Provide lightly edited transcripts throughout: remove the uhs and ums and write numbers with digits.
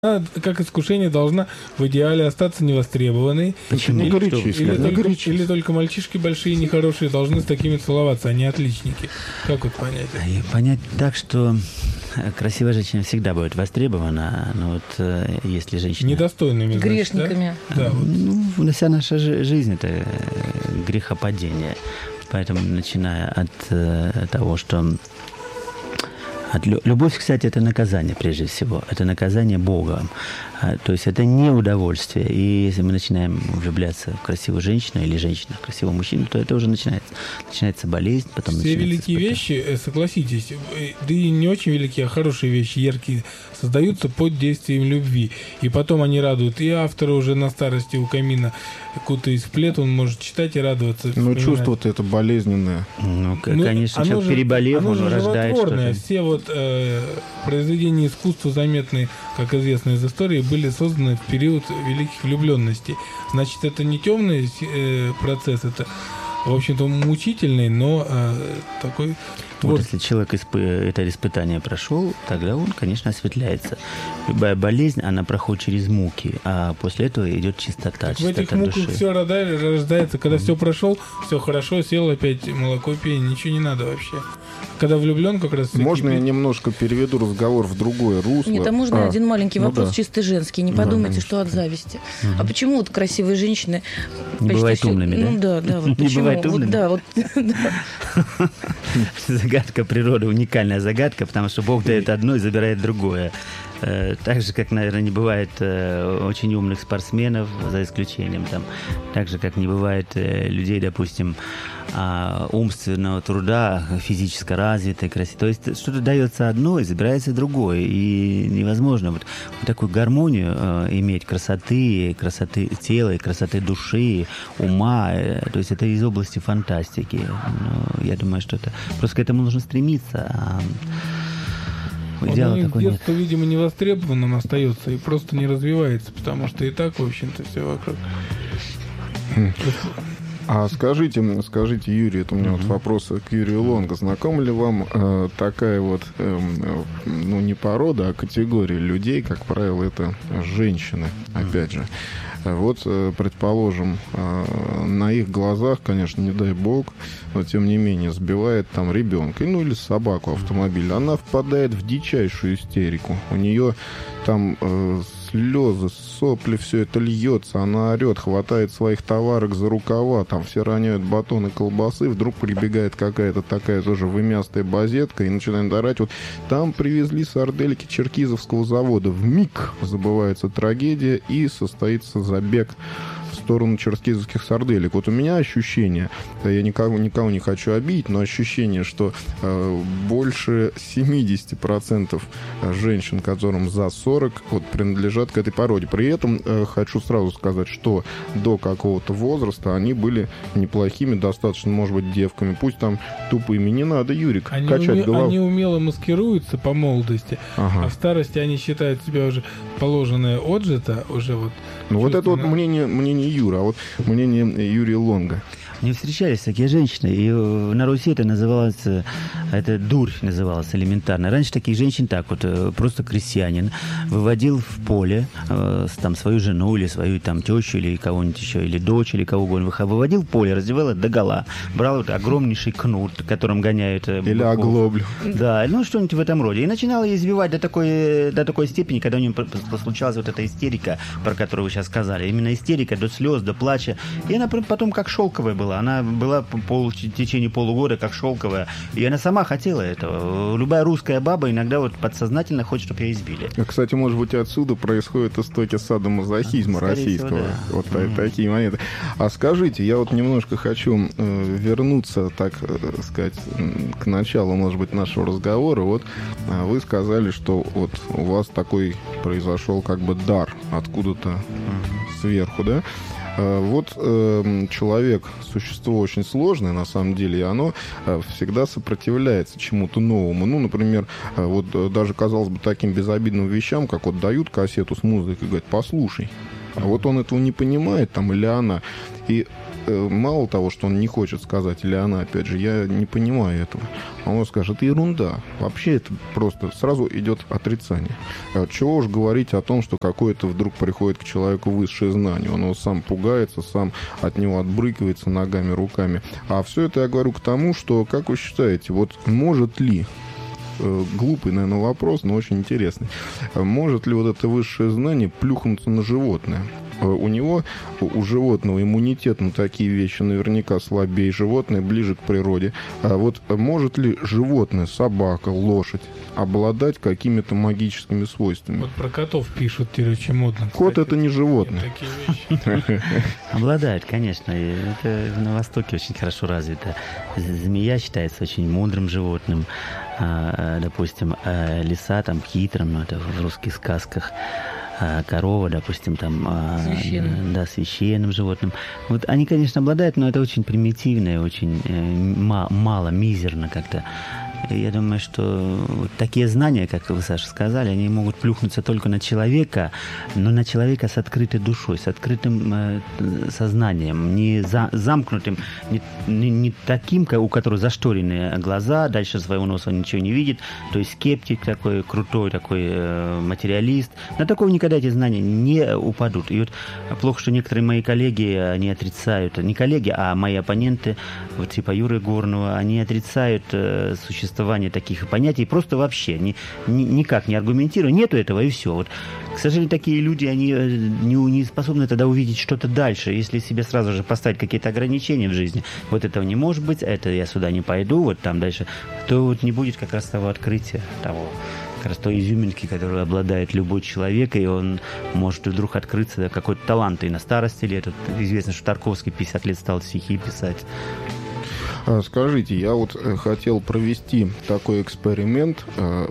Она, как искушение, должна в идеале остаться невостребованной. Почему? Или только мальчишки большие и нехорошие должны с такими целоваться, а не отличники. Как вот понять? Понять так, что красивая женщина всегда будет востребована, но вот если женщина... Недостойными, значит, грешниками. Да? Вот. Вся наша жизнь — это грехопадение. Поэтому, начиная от того, что... Любовь, кстати, это наказание прежде всего. Это наказание Богом. То есть это не удовольствие. И если мы начинаем влюбляться в красивую женщину или женщина в красивого мужчину, то это уже начинается болезнь. Потом все великие вещи, согласитесь, да и не очень великие, а хорошие вещи, яркие, создаются под действием любви. И потом они радуют и автора уже на старости у камина, кутаясь в плед, он может читать и радоваться. Но чувство-то это болезненное. Конечно, человек, переболев, он рождает что-то. Все вот произведения искусства, заметные, как известно из истории, были созданы в период великих влюбленностей. Значит, это не темный процесс, это, в общем-то, мучительный, но такой... Вот если человек это испытание прошел, тогда он, конечно, осветляется. Любая болезнь, она проходит через муки, а после этого идет чистота, в этих муках все рождается. Когда все прошел, все хорошо, сел опять молоко пей, ничего не надо вообще. Когда влюблен, как раз... Можно я немножко переведу разговор в другое русло? Нет, а можно один маленький вопрос, чисто женский? Не подумайте, что от зависти. А почему вот красивые женщины... Не бывают умными, да? Ну да, вот почему? Не бывают умными? Вот, Загадка природы, уникальная загадка, потому что Бог дает одно и забирает другое. Так же, как, наверное, не бывает очень умных спортсменов, за исключением там, так же, как не бывает людей, допустим, умственного труда, физически развитой, красивой. То есть что-то дается одно и забирается другое. И невозможно вот такую гармонию иметь красоты тела, красоты души, ума. То есть это из области фантастики. Но я думаю, что это... Просто к этому нужно стремиться. Идеала такой нет. Детство, видимо, невостребованным остается и просто не развивается, потому что и так, в общем-то, все вокруг. А скажите, Юрий, это у меня вот вопрос к Юрию Лонго. Знакома ли вам такая вот, не порода, а категория людей, как правило, это женщины, опять же. Вот, предположим, на их глазах, конечно, не дай бог, но тем не менее сбивает там ребенка, или собаку автомобиля. Она впадает в дичайшую истерику. У нее там слезы, сопли, все это льется, она орет, хватает своих товарок за рукава, там все роняют батоны колбасы, вдруг прибегает какая-то такая тоже вымястая базетка и начинает орать. Вот там привезли сардельки Черкизовского завода. Вмиг забывается трагедия и состоится забег в сторону черкизовских сарделек. Вот у меня ощущение, я никого не хочу обидеть, но ощущение, что больше 70% женщин, которым за 40, вот, принадлежат к этой породе. При этом хочу сразу сказать, что до какого-то возраста они были неплохими, достаточно, может быть, девками. Пусть там тупыми. Не надо, Юрик, качать голову. Они умело маскируются по молодости, а в старости они считают себя уже положенное отжито, уже вот... Ну вот это вот мнение Юра, а вот мнение Юрия Лонго. Не встречались такие женщины, и на Руси это называлось, это дурь называлось элементарно. Раньше таких женщин так вот, просто крестьянин выводил в поле там свою жену или свою там тещу или кого-нибудь еще, или дочь, или кого угодно, выводил в поле, раздевал догола, брал вот огромнейший кнут, которым гоняют или быков. оглоблю. Да, что-нибудь в этом роде. И начинала ее избивать до такой степени, когда у нее случалась вот эта истерика, про которую вы сейчас сказали. Именно истерика до слез, до плача. И она потом как шелковая была. Она была в течение полугода как шелковая. И она сама хотела этого. Любая русская баба иногда вот подсознательно хочет, чтобы ее избили. Кстати, может быть, отсюда происходят истоки садомазохизма российского. Всего, да. Вот такие моменты. А скажите, я вот немножко хочу вернуться, так сказать, к началу, может быть, нашего разговора. Вот вы сказали, что вот у вас такой произошел как бы дар откуда-то сверху, да? Вот человек — существо очень сложное, на самом деле, и оно всегда сопротивляется чему-то новому. Ну, например, вот даже, казалось бы, таким безобидным вещам, как вот дают кассету с музыкой и говорят: послушай. А вот он этого не понимает, там, или она. И мало того, что он не хочет сказать, или она, опять же, я не понимаю этого. Он скажет, это ерунда. Вообще это просто сразу идет отрицание. Чего уж говорить о том, что какое-то вдруг приходит к человеку высшее знание. Он его сам пугается, сам от него отбрыкивается ногами, руками. А все это я говорю к тому, что, как вы считаете, вот может ли, глупый, наверное, вопрос, но очень интересный, может ли вот это высшее знание плюхнуться на животное? У животного иммунитет на такие вещи наверняка слабее, животное ближе к природе. А вот может ли животное, собака, лошадь обладать какими-то магическими свойствами? Вот про котов пишут теперь очень модно. Кот — это не животное. Обладает, конечно. Это на Востоке очень хорошо развито. Змея считается очень мудрым животным. Допустим, лиса там хитрым, это в русских сказках. Корова, допустим, там, священным животным. Вот они, конечно, обладают, но это очень примитивно, очень мало, мизерно как-то. Я думаю, что вот такие знания, как вы, Саша, сказали, они могут плюхнуться только на человека, но на человека с открытой душой, с открытым сознанием, не замкнутым, не таким, у которого зашторенные глаза, дальше своего носа он ничего не видит, то есть скептик такой, крутой такой материалист. На такого никогда эти знания не упадут. И вот плохо, что некоторые мои коллеги, они отрицают, не коллеги, а мои оппоненты, вот типа Юры Горного, они отрицают существование таких понятий просто вообще никак не аргументируя. Нету этого, и все. Вот, к сожалению, такие люди, они не способны тогда увидеть что-то дальше. Если себе сразу же поставить какие-то ограничения в жизни, вот этого не может быть, это я сюда не пойду, вот там дальше, то вот не будет как раз того открытия, того как раз той изюминки, которой обладает любой человек, и он может вдруг открыться какой-то талант и на старости лет. Известно, что Тарковский 50 лет стал стихи писать. Скажите, я вот хотел провести такой эксперимент,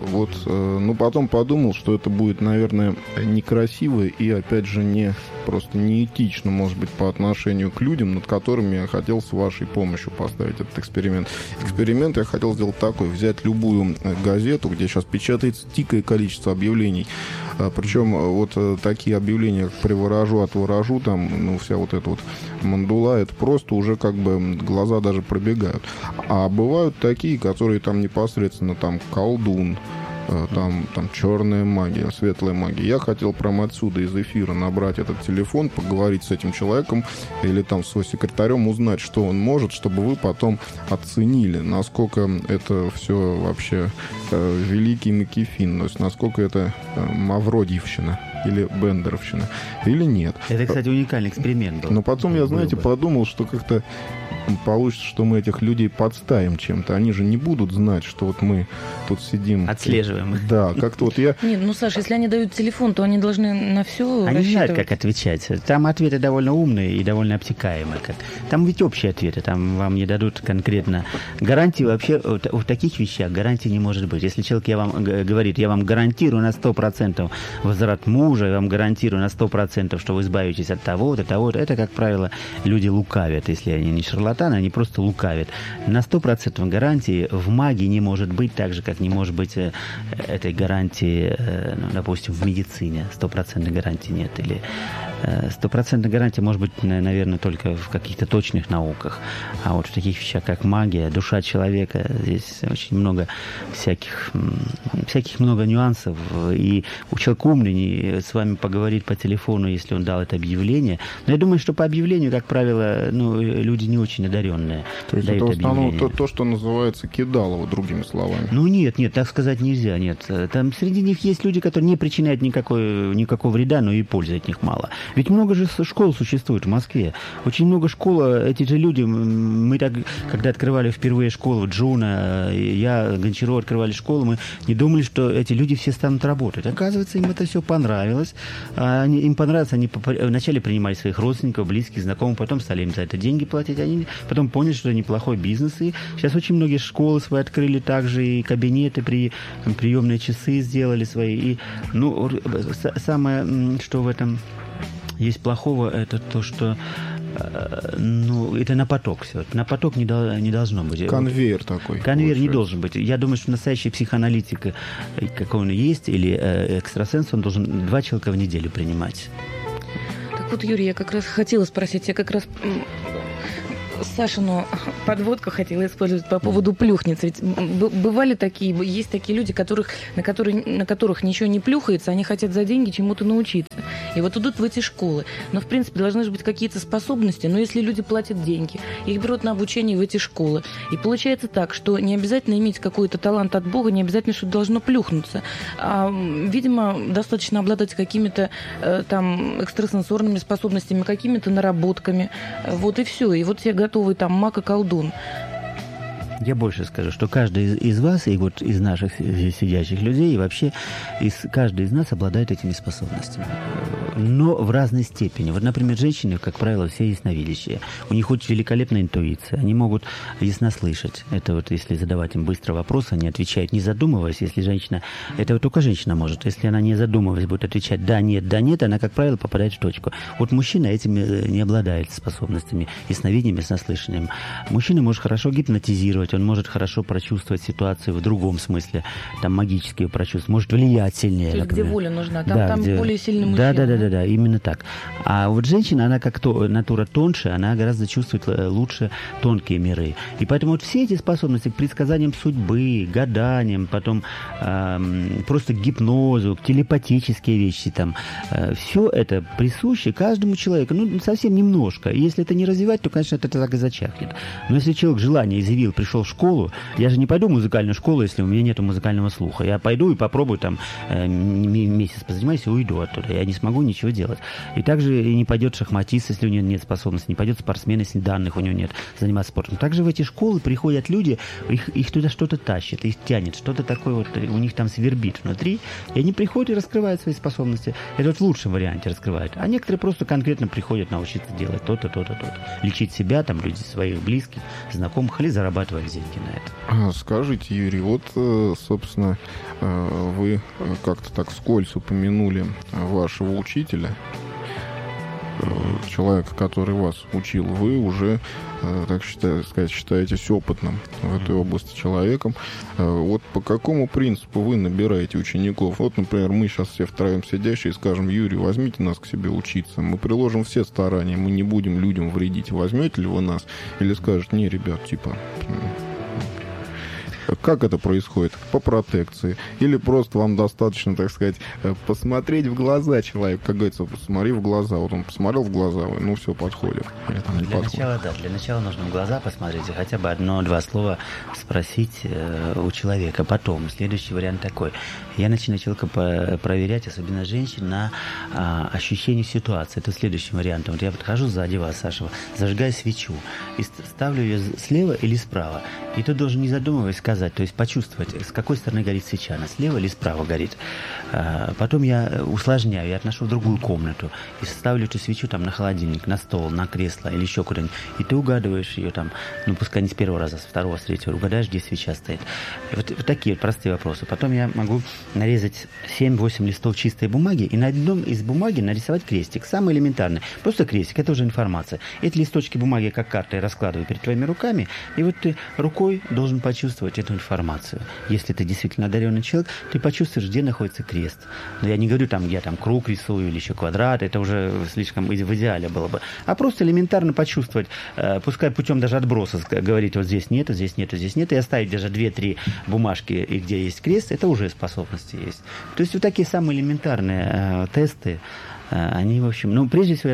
но потом подумал, что это будет, наверное, некрасиво и, опять же, просто неэтично, может быть, по отношению к людям, над которыми я хотел с вашей помощью поставить этот эксперимент. Эксперимент я хотел сделать такой: взять любую газету, где сейчас печатается дикое количество объявлений, причем вот такие объявления, как «приворожу, отворожу», там, вся вот эта вот мандула, это просто уже как бы глаза даже пробегают. А бывают такие, которые там непосредственно там колдун, там черная магия, светлая магия. Я хотел прямо отсюда из эфира набрать этот телефон, поговорить с этим человеком или там с его секретарем, узнать, что он может, чтобы вы потом оценили, насколько это все вообще великий Макифин, то есть насколько это Мавродиевщина или Бендеровщина, или нет. Это, кстати, уникальный эксперимент был. Но потом я, знаете, подумал, что как-то получится, что мы этих людей подставим чем-то. Они же не будут знать, что вот мы тут сидим. Отслеживаем. Да, как-то вот я... Нет, Саша, если они дают телефон, то они должны на все рассчитывать. Они знают, как отвечать. Там ответы довольно умные и довольно обтекаемые. Там ведь общие ответы, там вам не дадут конкретно гарантии. Вообще в таких вещах гарантии не может быть. Если человек говорит, я вам гарантирую на 100% возврат мужа, я вам гарантирую на 100%, что вы избавитесь от того-то, того-то, это, как правило, люди лукавят, если они не шарлатаны, они просто лукавят. На 100% гарантии в магии не может быть, так же, как не может быть этой гарантии, допустим, в медицине. 100% гарантии нет. Или 100% гарантия может быть, наверное, только в каких-то точных науках. А вот в таких вещах, как магия, душа человека, здесь очень много всяких много нюансов. И у человека умный с вами поговорит по телефону, если он дал это объявление. Но я думаю, что по объявлению, как правило, люди не очень одаренные. То есть это в основном то, что называется кидалово, другими словами. Нет, так сказать нельзя, нет. Там среди них есть люди, которые не причиняют никакого вреда, но и пользы от них мало. Ведь много же школ существует в Москве. Очень много школ, эти же люди, мы так, когда открывали впервые школу, Джуна, я, Гончаров открывали школу, мы не думали, что эти люди все станут работать. Оказывается, им это все понравилось. Им понравилось, они вначале принимали своих родственников, близких, знакомых, потом стали им за это деньги платить, они потом поняли, что это неплохой бизнес, и сейчас очень многие школы свои открыли также, и кабинеты, приемные часы сделали свои, и, самое, что в этом есть плохого, это то, что это на поток все. На поток не должно быть. Конвейер такой. Конвейер не должен быть. Я думаю, что настоящий психоаналитик, какой он есть, или экстрасенс, он должен 2 человека в неделю принимать. Так вот, Юрий, я как раз хотела спросить, я как раз Сашину подводку хотела использовать по поводу плюхниц. Ведь бывали такие, есть такие люди, на которых ничего не плюхается, они хотят за деньги чему-то научиться. И вот идут в эти школы. Но, в принципе, должны же быть какие-то способности. Но если люди платят деньги, их берут на обучение в эти школы. И получается так, что не обязательно иметь какой-то талант от Бога, не обязательно, что должно плюхнуться. Видимо, достаточно обладать какими-то там экстрасенсорными способностями, какими-то наработками. Вот и все. И вот все готовый там маг и колдун. Я больше скажу, что каждый из вас, и вот из наших сидящих людей, и вообще каждый из нас обладает этими способностями. Но в разной степени. Вот, например, женщины, как правило, все ясновидящие. У них очень великолепная интуиция. Они могут ясно слышать. Это вот если задавать им быстро вопрос, они отвечают, не задумываясь. Если женщина... Это вот только женщина может. Если она не задумываясь будет отвечать да, нет, она, как правило, попадает в точку. Вот мужчина этими не обладает способностями, ясновидением, яснослышанием. Мужчина может хорошо гипнотизировать, он может хорошо прочувствовать ситуацию в другом смысле, там магически ее прочувствовать, может влиять сильнее. То есть например. Где воля нужна, там где... более сильный мужчина. Да, именно так. А вот женщина, она как натура тоньше, она гораздо чувствует лучше тонкие миры. И поэтому вот все эти способности к предсказаниям судьбы, гаданиям, потом просто к гипнозу, к телепатические вещи, там, все это присуще каждому человеку, совсем немножко. И если это не развивать, то, конечно, это так и зачахнет. Но если человек желание изъявил, пришел в школу, я же не пойду в музыкальную школу, если у меня нет музыкального слуха. Я пойду и попробую там месяц позанимаюсь и уйду оттуда. Я не смогу ничего делать. И также и не пойдет шахматист, если у него нет способности, не пойдет спортсмен, если данных у него нет, заниматься спортом. Также в эти школы приходят люди, их туда что-то тащит, их тянет, что-то такое вот у них там свербит внутри, и они приходят и раскрывают свои способности. Это вот в лучшем варианте раскрывают. А некоторые просто конкретно приходят научиться делать то-то, то-то, то-то. Лечить себя, там, людей своих близких, знакомых, или зарабатывать деньги на это. Скажите, Юрий, вот, собственно, вы как-то так вскользь упомянули вашего учителя, человека, который вас учил. Вы уже, так считаетесь опытным в этой области человеком. Вот по какому принципу вы набираете учеников? Вот, например, мы сейчас все втроем сидящие скажем: Юрий, возьмите нас к себе учиться. Мы приложим все старания, мы не будем людям вредить. Возьмете ли вы нас? Или скажете: не, ребят, типа... Как это происходит? По протекции? Или просто вам достаточно, так сказать, посмотреть в глаза человека? Как говорится, посмотри в глаза. Вот он посмотрел в глаза, ну все, подходит. Для начала нужно в глаза посмотреть и хотя бы одно-два слова спросить у человека. Потом, следующий вариант такой. Я начинаю человека проверять, особенно женщин, на ощущение ситуации. Это следующим вариантом. Вот я подхожу сзади вас, Саша, зажигаю свечу и ставлю ее слева или справа. И ты должен, не задумываясь, сказать, то есть почувствовать, с какой стороны горит свеча, она слева или справа горит. Потом я усложняю, я отношу в другую комнату и ставлю эту свечу там на холодильник, на стол, на кресло или еще куда-нибудь. И ты угадываешь ее там, пускай не с первого раза, с второго, с третьего, угадаешь, где свеча стоит. Вот такие вот простые вопросы. Потом я могу нарезать 7-8 листов чистой бумаги и на одном из бумаги нарисовать крестик. Самый элементарный. Просто крестик, это уже информация. Эти листочки бумаги, как карты, я раскладываю перед твоими руками, и вот ты рукой должен почувствовать эту информацию. Если ты действительно одаренный человек, ты почувствуешь, где находится крест. Но я не говорю, я там круг рисую или еще квадрат, это уже слишком в идеале было бы. А просто элементарно почувствовать, пускай путем даже отброса говорить, вот здесь нету, здесь нету, здесь нету, и оставить даже 2-3 бумажки, и где есть крест, это уже способности есть. То есть вот такие самые элементарные тесты, они, в общем, прежде всего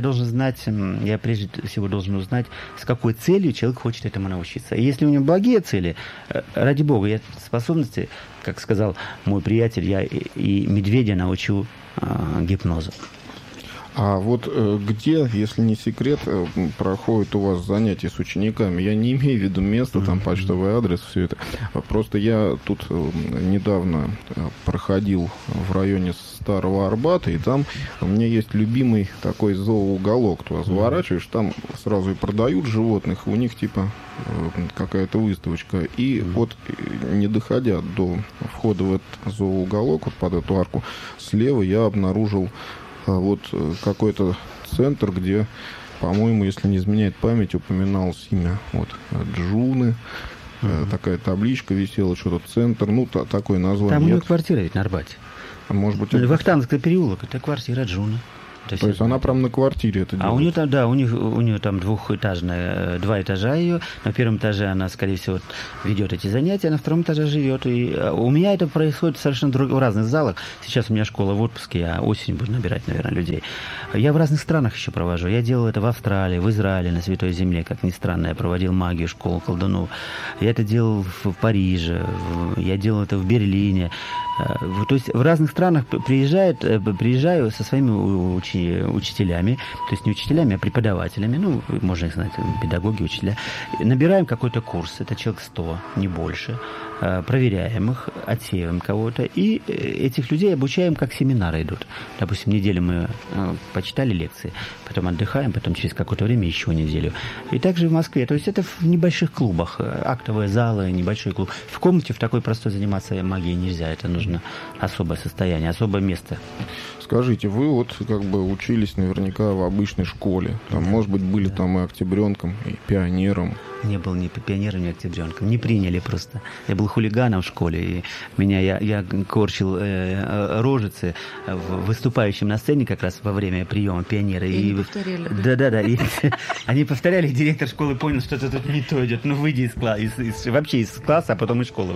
я прежде всего должен узнать, с какой целью человек хочет этому научиться. И если у него благие цели, ради бога, я способности, как сказал мой приятель, я и медведя научу гипнозу. А вот где, если не секрет, проходит у вас занятия с учениками? Я не имею в виду место, там почтовый адрес, все это. Просто я тут недавно проходил в районе Старого Арбата, и там у меня есть любимый такой зооуголок. Туда заворачиваешь, там сразу и продают животных, у них типа какая-то выставочка. И вот, не доходя до входа в этот зооуголок, вот под эту арку, слева я обнаружил вот какой-то центр, где, по-моему, если не изменяет память, упоминалось имя вот Джуны. Такая табличка висела, что-то центр, такое название. Там у него квартира ведь на Арбате. Может быть, Вахтанговский переулок, это квартира Джуны. То есть она прям на квартире это делает? А у нее там, да, у нее там двухэтажная, 2 этажа ее. На первом этаже она, скорее всего, ведет эти занятия, а на втором этаже живет. И у меня это происходит совершенно в разных залах. Сейчас у меня школа в отпуске, я осенью буду набирать, наверное, людей. Я в разных странах еще провожу. Я делал это в Австралии, в Израиле, на Святой Земле, как ни странно. Я проводил магию, школу колдунов. Я это делал в Париже, я делал это в Берлине. То есть в разных странах приезжаю со своими учителями, то есть не учителями, а преподавателями, ну, можно их знать, педагоги, учителя. Набираем какой-то курс, это человек 100, не больше, проверяем их, отсеиваем кого-то, и этих людей обучаем, как семинары идут. Допустим, неделю мы почитали лекции, потом отдыхаем, потом через какое-то время еще неделю. И также в Москве, то есть это в небольших клубах, актовые залы, небольшой клуб. В комнате в такой простой заниматься магией нельзя, это нужно особое состояние, особое место. Скажите, вы вот как бы учились наверняка в обычной школе, там, может быть, были там и октябренком, и пионером. Не был ни пионером, ни октябренком. Не приняли просто. Я был хулиганом в школе, и я корчил рожицы выступающим на сцене как раз во время приема пионера. И повторяли. Да. Они повторяли, и директор школы понял, что это тут не то идет. Ну, выйди из класса, вообще из класса, а потом из школы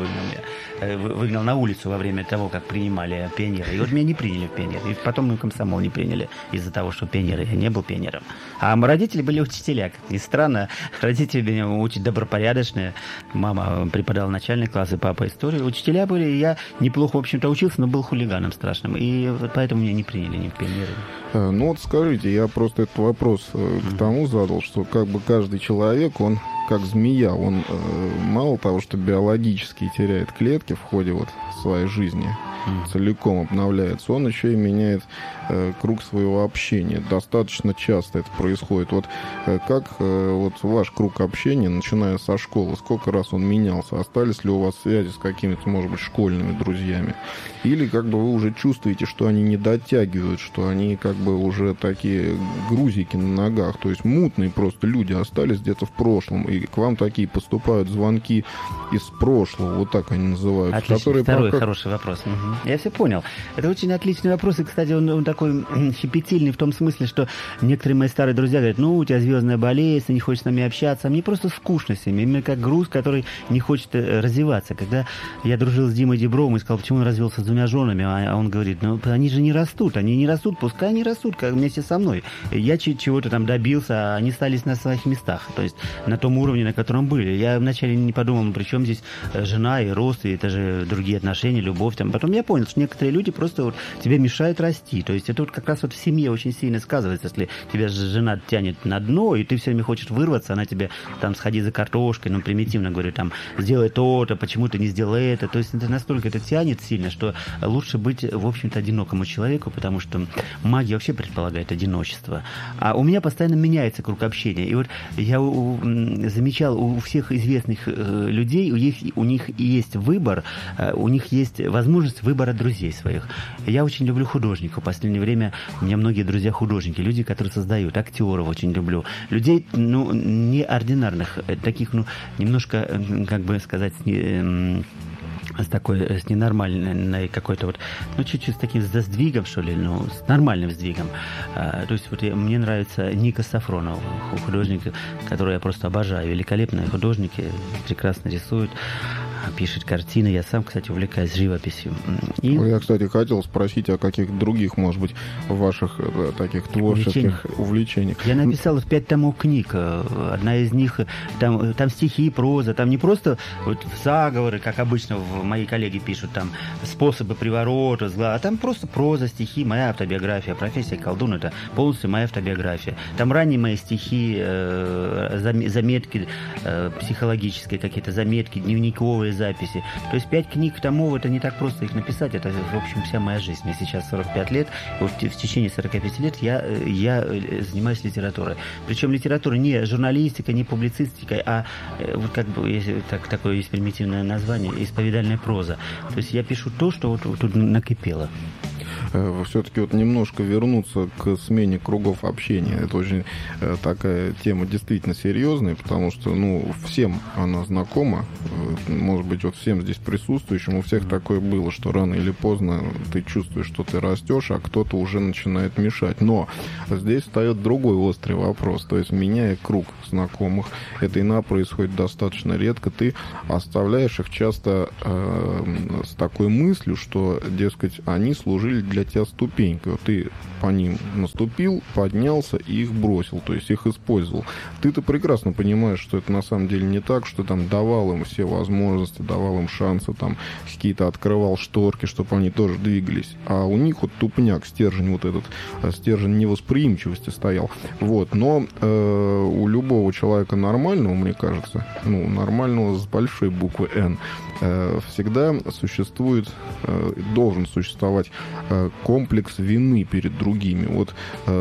выгнал на улицу во время того, как принимали пионера. И вот меня не приняли в пионер. И потом мы комсомол не приняли из-за того, что пионер, я не был пионером. А родители были учителя. Как ни странно, родители меня очень добропорядочные. Мама преподавала начальный класс, и папа историю. Учителя были, и я неплохо, в общем-то, учился, но был хулиганом страшным. И вот поэтому меня не приняли ни в пионеры. Ну вот скажите, я просто этот вопрос к тому задал, что как бы каждый человек, он как змея, он мало того, что биологически теряет клетки в ходе вот своей жизни, целиком обновляется, он еще и меняет круг своего общения. Достаточно часто это происходит. Вот как вот ваш круг общения, начиная со школы, сколько раз он менялся? Остались ли у вас связи с какими-то, может быть, школьными друзьями? Или как бы вы уже чувствуете, что они не дотягивают, что они как бы уже такие грузики на ногах, то есть мутные просто люди остались где-то в прошлом, и к вам такие поступают звонки из прошлого, вот так они называются. Отлично, второй хороший вопрос. Я все понял. Это очень отличный вопрос, и, кстати, он такой щепетильный в том смысле, что некоторые мои старые друзья говорят, ну, у тебя звездная болезнь, ты не хочешь с нами общаться, а мне просто скучно с ними, именно как груз, который не хочет развиваться. Когда я дружил с Димой Дибровым и сказал, почему он развелся с 2 женами, а он говорит, ну, они же не растут, пускай они растут как вместе со мной. Я чего-то там добился, а они остались на своих местах, то есть на том уровне, на котором были. Я вначале не подумал, ну, при чем здесь жена и рост, и это же другие отношения, любовь. Там. Потом я понял, что некоторые люди просто вот тебе мешают расти. То есть это вот как раз вот в семье очень сильно сказывается, если тебя жена тянет на дно, и ты все время хочешь вырваться, она тебе там сходи за картошкой, ну, примитивно говорю, там, сделай то-то, почему ты не сделал это. То есть это настолько это тянет сильно, что лучше быть, в общем-то, одинокому человеку, потому что магия вообще предполагает одиночество. А у меня постоянно меняется круг общения. И вот я замечал у всех известных людей, у них есть выбор, у них есть возможность выбора друзей своих. Я очень люблю художников. В последнее время у меня многие друзья художники, люди, которые создают, актеров очень люблю. Людей, ну, неординарных, таких, ну, немножко, как бы сказать, с ненормальной какой-то вот, ну, чуть-чуть с таким сдвигом, что ли, ну, с нормальным сдвигом. То есть вот мне нравится Ника Сафронов, художник, который я просто обожаю. Великолепные художники, прекрасно рисуют, пишет картины. Я сам, кстати, увлекаюсь живописью. Я, кстати, хотел спросить о каких других, может быть, ваших таких творческих увлечениях. Я написал 5 томов книг. Одна из них, там стихи, проза, там не просто вот заговоры, как обычно мои коллеги пишут, там способы приворота, зла, а там просто проза, стихи, моя автобиография. Профессия колдун — это полностью моя автобиография. Там ранние мои стихи, заметки психологические какие-то, заметки, дневниковые записи. То есть 5 книг томов, это не так просто их написать, это, в общем, вся моя жизнь. Мне сейчас 45 лет, вот в течение 45 лет я занимаюсь литературой. Причем литература не журналистика, не публицистика, а вот как бы такое есть примитивное название — исповедальная проза. То есть я пишу то, что вот тут накипело. все-таки вот немножко вернуться к смене кругов общения. Это очень такая тема действительно серьезная, потому что, ну, всем она знакома. Может быть, вот всем здесь присутствующим, у всех такое было, что рано или поздно ты чувствуешь, что ты растешь, а кто-то уже начинает мешать. Но здесь встает другой острый вопрос. То есть, меняя круг знакомых, это иногда происходит достаточно редко, ты оставляешь их часто с такой мыслью, что, дескать, они служили для тебя ступенькой. Вот ты по ним наступил, поднялся и их бросил, то есть их использовал. Ты-то прекрасно понимаешь, что это на самом деле не так, что там давал им все возможности, давал им шансы, там какие-то открывал шторки, чтобы они тоже двигались. А у них вот тупняк, стержень вот этот, стержень невосприимчивости стоял. Вот. Но у любого человека нормального, мне кажется, ну, нормального с большой буквы «Н», всегда существует, должен существовать комплекс вины перед другими. Вот,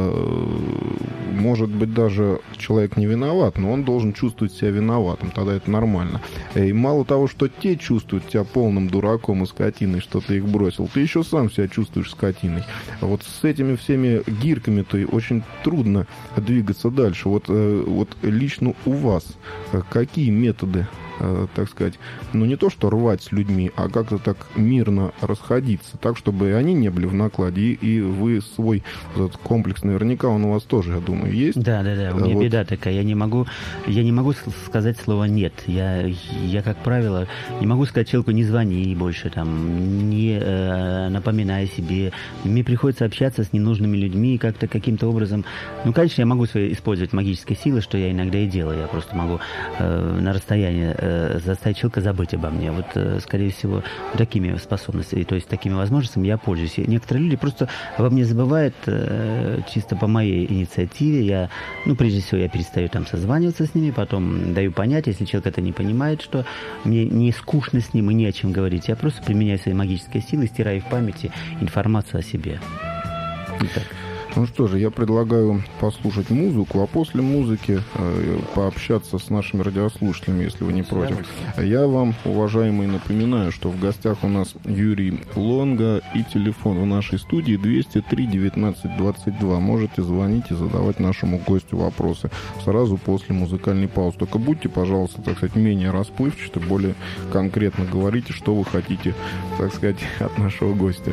может быть, даже человек не виноват, но он должен чувствовать себя виноватым, тогда это нормально. И мало того, что те чувствуют тебя полным дураком и скотиной, что ты их бросил, ты еще сам себя чувствуешь скотиной. Вот с этими всеми гирками-то очень трудно двигаться дальше. Вот лично у вас какие методы, так сказать, ну не то что рвать с людьми, а как-то так мирно расходиться, так, чтобы они не были в накладе, и вы свой этот комплекс, наверняка он у вас тоже, я думаю, есть. Да, у меня беда такая, я не могу сказать слово «нет», я, как правило, не могу сказать человеку «не звони больше», там, не напоминай себе, мне приходится общаться с ненужными людьми, как-то каким-то образом, ну, конечно, я могу использовать магические силы, что я иногда и делаю, я просто могу на расстоянии заставить человека забыть обо мне. Вот, скорее всего, такими способностями, то есть такими возможностями я пользуюсь. И некоторые люди просто обо мне забывают чисто по моей инициативе. Прежде всего, я перестаю там созваниваться с ними, потом даю понять, если человек это не понимает, что мне не скучно с ним и не о чем говорить. Я просто применяю свои магические силы, стираю в памяти информацию о себе. Итак. Ну что же, я предлагаю послушать музыку, а после музыки пообщаться с нашими радиослушателями, если вы не против. Я вам, уважаемые, напоминаю, что в гостях у нас Юрий Лонга, и телефон в нашей студии 203 19 22. Можете звонить и задавать нашему гостю вопросы сразу после музыкальной паузы. Только будьте, пожалуйста, так сказать, менее расплывчаты, более конкретно говорите, что вы хотите, так сказать, от нашего гостя.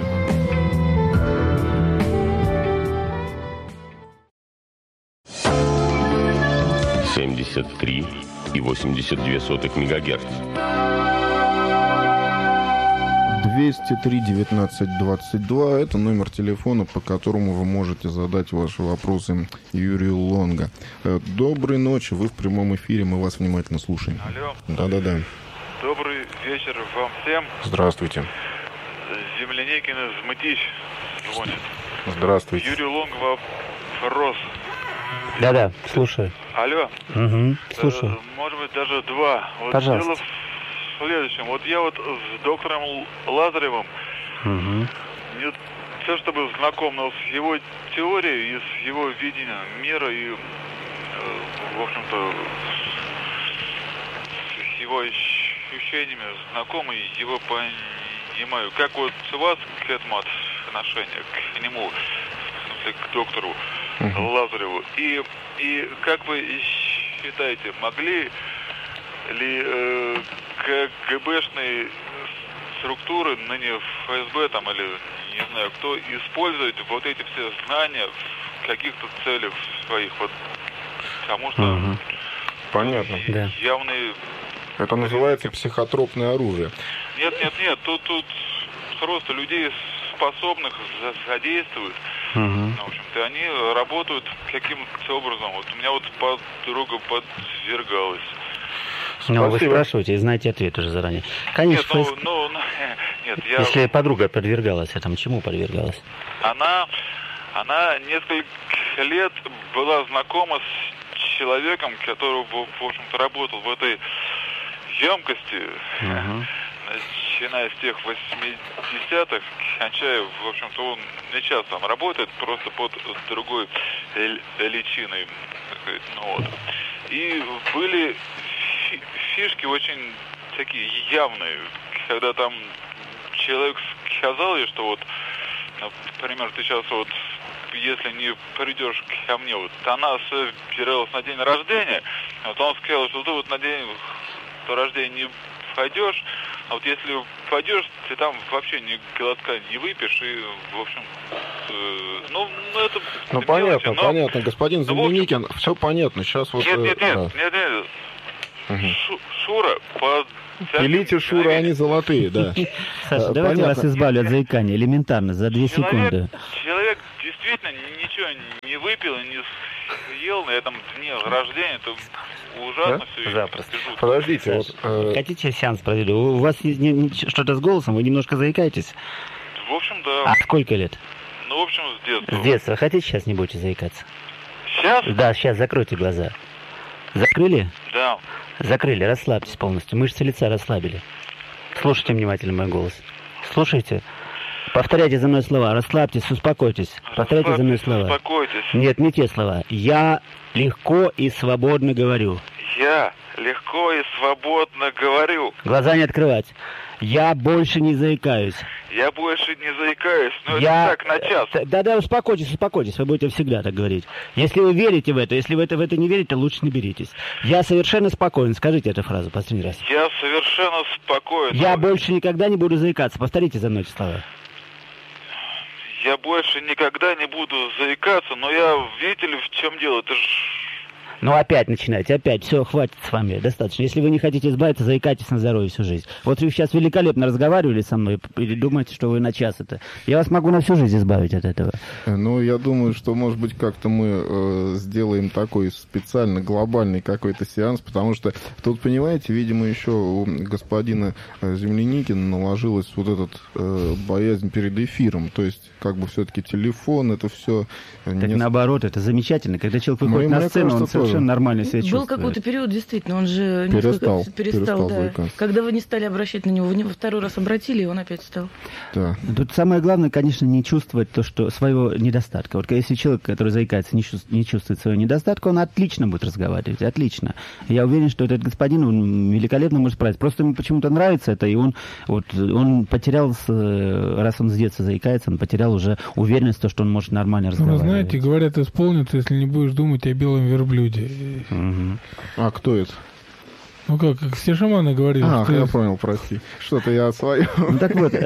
73,82 МГц. 203 19 22 – это номер телефона, по которому вы можете задать ваши вопросы Юрию Лонга. Доброй ночи, вы в прямом эфире, мы вас внимательно слушаем. Алло. Да. Добрый вечер вам всем. Здравствуйте. Земляникин из Мытищ звонит. Здравствуйте. Юрий Лонг вопрос. Да, слушаю. Алло. Угу, слушаю. Может быть, даже два. Вот пожалуйста. Дело в следующем. Вот я вот с доктором Лазаревым не то чтобы знаком, но с его теорией и с его видением мира и, в общем-то, с его ощущениями знаком и его понимаю. Как вот у вас к этому отношение, к нему, в смысле, к доктору Лазареву? И как вы считаете, могли ли КГБшные структуры, ныне ФСБ там или не знаю кто, использовать вот эти все знания в каких-то целях своих? Вот, потому что понятно. Явные... Это называется психотропное оружие. Нет, тут просто людей способных задействуют. В общем-то, они работают каким-то образом. Вот у меня вот подруга подвергалась. Ну, вы спрашиваете и знаете ответ уже заранее. Конечно, нет, если подруга подвергалась, а там чему подвергалась? Она несколько лет была знакома с человеком, который, в общем-то, работал в этой емкости, начиная с тех 80-х, кончая, в общем-то, он не часто там работает, просто под другой личиной. И были фишки очень такие явные, когда там человек сказал ей, что вот например, ты сейчас вот, если не придешь ко мне, вот она собиралась на день рождения, вот он сказал, что ты вот на день рождения не пойдешь, а вот если пойдешь, ты там вообще ни глотка не выпьешь, и, в общем, это... Ну, понятно, понятно, господин Земляникин, все понятно, сейчас вот... Нет. Шура, Пилите, Шура, они золотые, да. Саша, давайте вас избавлю от заикания, элементарно, за 2 секунды. Человек действительно ничего не выпил, не съел на этом дне рождения, это ужасно все. Запросто. Подождите, вот... Хотите сеанс проведу? У вас что-то с голосом, вы немножко заикаетесь? В общем, да. А сколько лет? Ну, в общем, с детства. С детства. Хотите, сейчас не будете заикаться? Сейчас? Да, сейчас закройте глаза. Закрыли? Да. Закрыли, расслабьтесь полностью. Мышцы лица расслабили. Слушайте внимательно мой голос. Слушайте. Повторяйте за мной слова. Расслабьтесь, успокойтесь. Повторяйте за мной слова. Успокойтесь. Нет, не те слова. Я легко и свободно говорю. Я легко и свободно говорю. Глаза не открывать. Я больше не заикаюсь. Я больше не заикаюсь, но Я... это так, на час. Да, успокойтесь, вы будете всегда так говорить. Если вы верите в это, если вы в это не верите, лучше не беритесь. Я совершенно спокоен. Скажите эту фразу последний раз. Я совершенно спокоен. Я больше никогда не буду заикаться. Повторите за мной эти слова. Я больше никогда не буду заикаться, но видите ли, в чем дело? Это ж... Ну, опять начинайте, опять. Все, хватит с вами, достаточно. Если вы не хотите избавиться, заикайтесь на здоровье всю жизнь. Вот вы сейчас великолепно разговаривали со мной и думаете, что вы на час это. Я вас могу на всю жизнь избавить от этого. Ну, я думаю, что, может быть, как-то мы сделаем такой специально глобальный какой-то сеанс, потому что тут, понимаете, видимо, еще у господина Земляникина наложилась вот эта боязнь перед эфиром. То есть, как бы все-таки телефон, это все... Так наоборот, это замечательно. Когда человек выходит на сцену, он совершенно нормально себя чувствует. Был какой-то период, действительно, он же перестал да. заикаться. Когда вы не стали обращать на него, вы во второй раз обратили, и он опять стал. Да. Тут самое главное, конечно, не чувствовать то, что своего недостатка. Вот если человек, который заикается, не чувствует своего недостатка, он отлично будет разговаривать, отлично. Я уверен, что этот господин он великолепно может справиться. Просто ему почему-то нравится это, и он потерял, раз он с детства заикается, он потерял уже уверенность в том, что он может нормально разговаривать. Вы знаете, говорят, исполнится, если не будешь думать о белом верблюде. Угу. А кто это? Ну как все шаманы говорили. Я понял, прости. Что-то я своем. Ну, так вот,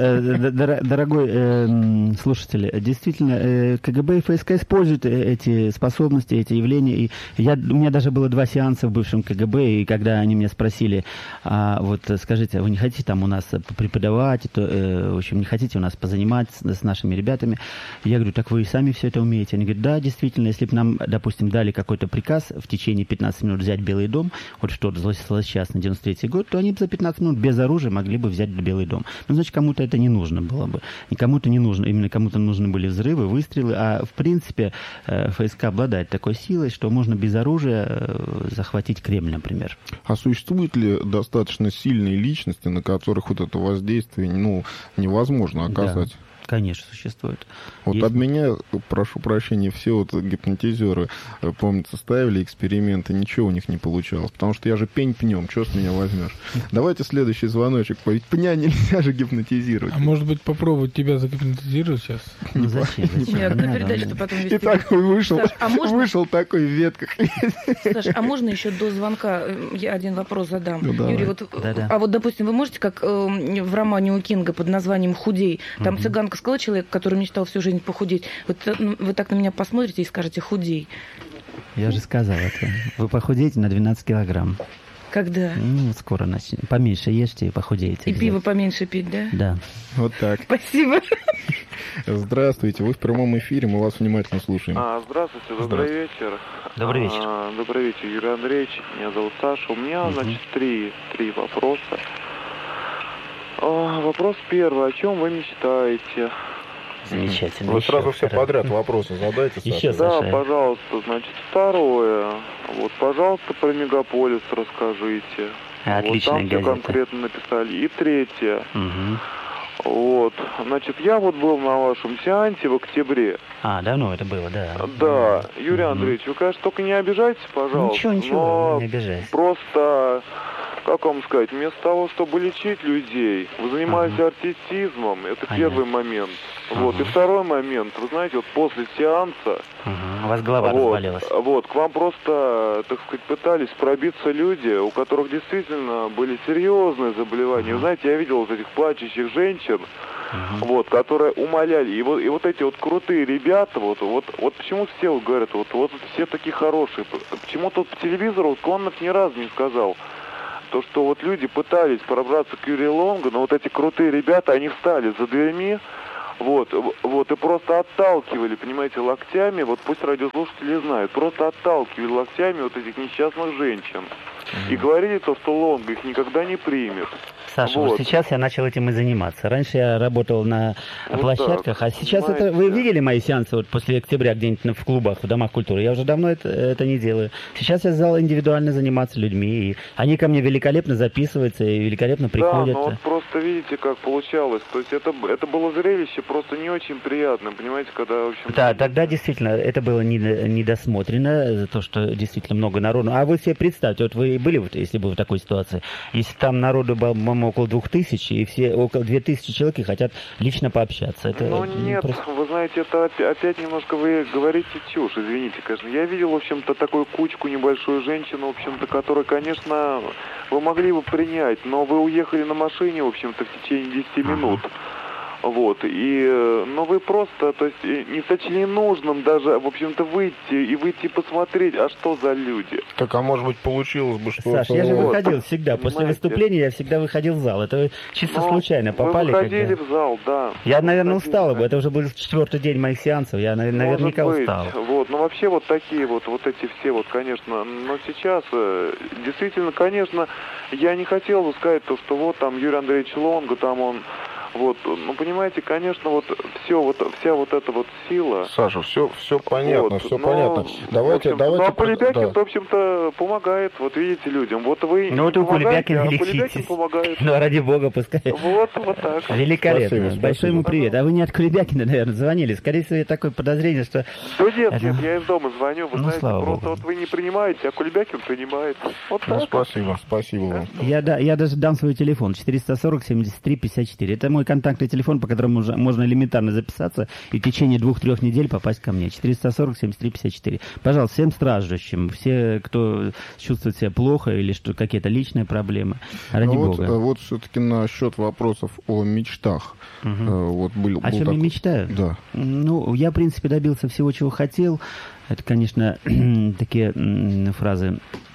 дорогой слушатель, действительно, КГБ и ФСК используют эти способности, эти явления. И у меня даже было 2 сеанса в бывшем КГБ, и когда они меня спросили, скажите, вы не хотите там у нас преподавать, в общем, не хотите у нас позаниматься с нашими ребятами? Я говорю, так вы и сами все это умеете? Они говорят, да, действительно, если бы нам, допустим, дали какой-то приказ в течение 15 минут взять Белый дом, вот что-то злосчастный 93-й год, то они бы за 15 минут без оружия могли бы взять Белый дом. Ну, значит, кому-то это не нужно было бы. И кому-то не нужно, именно кому-то нужны были взрывы, выстрелы, а в принципе ФСК обладает такой силой, что можно без оружия захватить Кремль, например. А существуют ли достаточно сильные личности, на которых вот это воздействие, невозможно оказать? Да. Конечно, существует. Вот от меня, прошу прощения, все вот гипнотизеры, помнится, ставили эксперименты, ничего у них не получалось, потому что я же пень пнем, что с меня возьмешь? Давайте следующий звоночек, ведь пня нельзя же гипнотизировать. А может быть попробовать тебя загипнотизировать сейчас? Ну зачем? Нет, на передачу-то потом вести. И так вышел, Саш, вышел такой в ветках. Саш, а можно еще до звонка я один вопрос задам? Ну, Юрий, а вот, допустим, вы можете, как в романе у Кинга под названием «Худей», там цыганка сказала человек, который мечтал всю жизнь похудеть, вот вы так на меня посмотрите и скажете «худей». Я же сказал это. Вы похудеете на 12 килограмм. Когда? Ну, скоро начнем. Поменьше ешьте и похудеете. И пиво поменьше пить, да? Да. Вот так. Спасибо. Здравствуйте, вы в прямом эфире, мы вас внимательно слушаем. Здравствуйте, добрый вечер. Добрый вечер. Добрый вечер, Юрий Андреевич, меня зовут Саша. У меня, значит, три вопроса. Вопрос первый. О чем вы мечтаете? Замечательно. Вы сразу все подряд вопросы задайте, Саша. Еще, Да, Саша. пожалуйста. Значит, второе. Вот, пожалуйста, про Мегаполис расскажите. Отличная вот там все газета. конкретно написали. И третье. Угу. Вот. Значит, я вот был на вашем сеансе в октябре. Давно это было, да. Да. Юрий Андреевич, вы, конечно, только не обижайтесь, пожалуйста. Ничего, не обижайся. Просто как вам сказать, вместо того, чтобы лечить людей, вы занимаетесь артистизмом, это первый момент. Вот. И второй момент, вы знаете, вот после сеанса... У вас голова развалилась. Вот, к вам просто, так сказать, пытались пробиться люди, у которых действительно были серьезные заболевания. Вы знаете, я видел вот этих плачущих женщин, вот, которые умоляли. И вот эти вот крутые ребята, вот почему все вот говорят, вот все такие хорошие. Почему-то по телевизору вот Кононов ни разу не сказал. То, что вот люди пытались пробраться к Юрию Лонгу, но вот эти крутые ребята, они встали за дверьми, вот, и просто отталкивали, понимаете, локтями, вот пусть радиослушатели знают, просто отталкивали локтями вот этих несчастных женщин. И говорили то, что Лонго их никогда не примет. Саша, вот сейчас я начал этим и заниматься. Раньше я работал на площадках, а сейчас это... Вы видели мои сеансы вот после октября где-нибудь в клубах, в домах культуры? Я уже давно это не делаю. Сейчас я стал индивидуально заниматься людьми, и они ко мне великолепно записываются и великолепно приходят. Да, но вот просто видите, как получалось. То есть это было зрелище просто не очень приятно, понимаете, когда, в общем... Да, тогда действительно это было недосмотрено, то, что действительно много народу. А вы себе представьте, вот вы были, вот, если бы в такой ситуации, если там народу было около 2000, и все около 2000 человек и хотят лично пообщаться. Это нет, просто... вы знаете, это опять немножко вы говорите чушь, извините, конечно. Я видел, в общем-то, такую кучку небольшую женщину, в общем-то, которую, конечно, вы могли бы принять, но вы уехали на машине, в общем-то, в течение 10 минут. Вот, но вы просто, то есть, не сочли нужным даже, в общем-то, выйти посмотреть, а что за люди. Так, а может быть, получилось бы, что... Саш, я же выходил всегда, после выступления я всегда выходил в зал, это вы чисто случайно попали. Вы выходили в зал, да. Я, наверное, устал бы, это уже был 4-й день моих сеансов, я наверняка устал. Вот, но вообще вот такие вот эти все, вот, конечно, но сейчас, действительно, конечно, я не хотел бы сказать то, что вот там Юрий Андреевич Лонго, там он... Вот, ну понимаете, конечно, вся вот эта вот сила. Саша, все понятно, все понятно. Давайте. А Кулебякин, в общем-то, помогает, вот видите, людям. Вот вы. Ну вот у Кулебякина лечитесь. Ну ради бога, пускай. Вот так. Великолепно. Спасибо. Большой ему привет. А вы не от Кулебякина, наверное, звонили. Скорее всего, такое подозрение, что. Да нет, я из дома звоню. Вы знаете, слава просто богу. вот вы не принимаете, а Кулебякин принимает. Вот так. Спасибо вам. Я даже дам свой телефон 440-73-54. Это мой контактный телефон, по которому можно элементарно записаться и в течение 2-3 недель попасть ко мне. 440-73-54. Пожалуйста, всем страждущим, все, кто чувствует себя плохо или что какие-то личные проблемы, ради бога. Вот все-таки насчет вопросов о мечтах. Вот о чем я мечтаю? Да. Ну, я, в принципе, добился всего, чего хотел. Это, конечно, такие фразы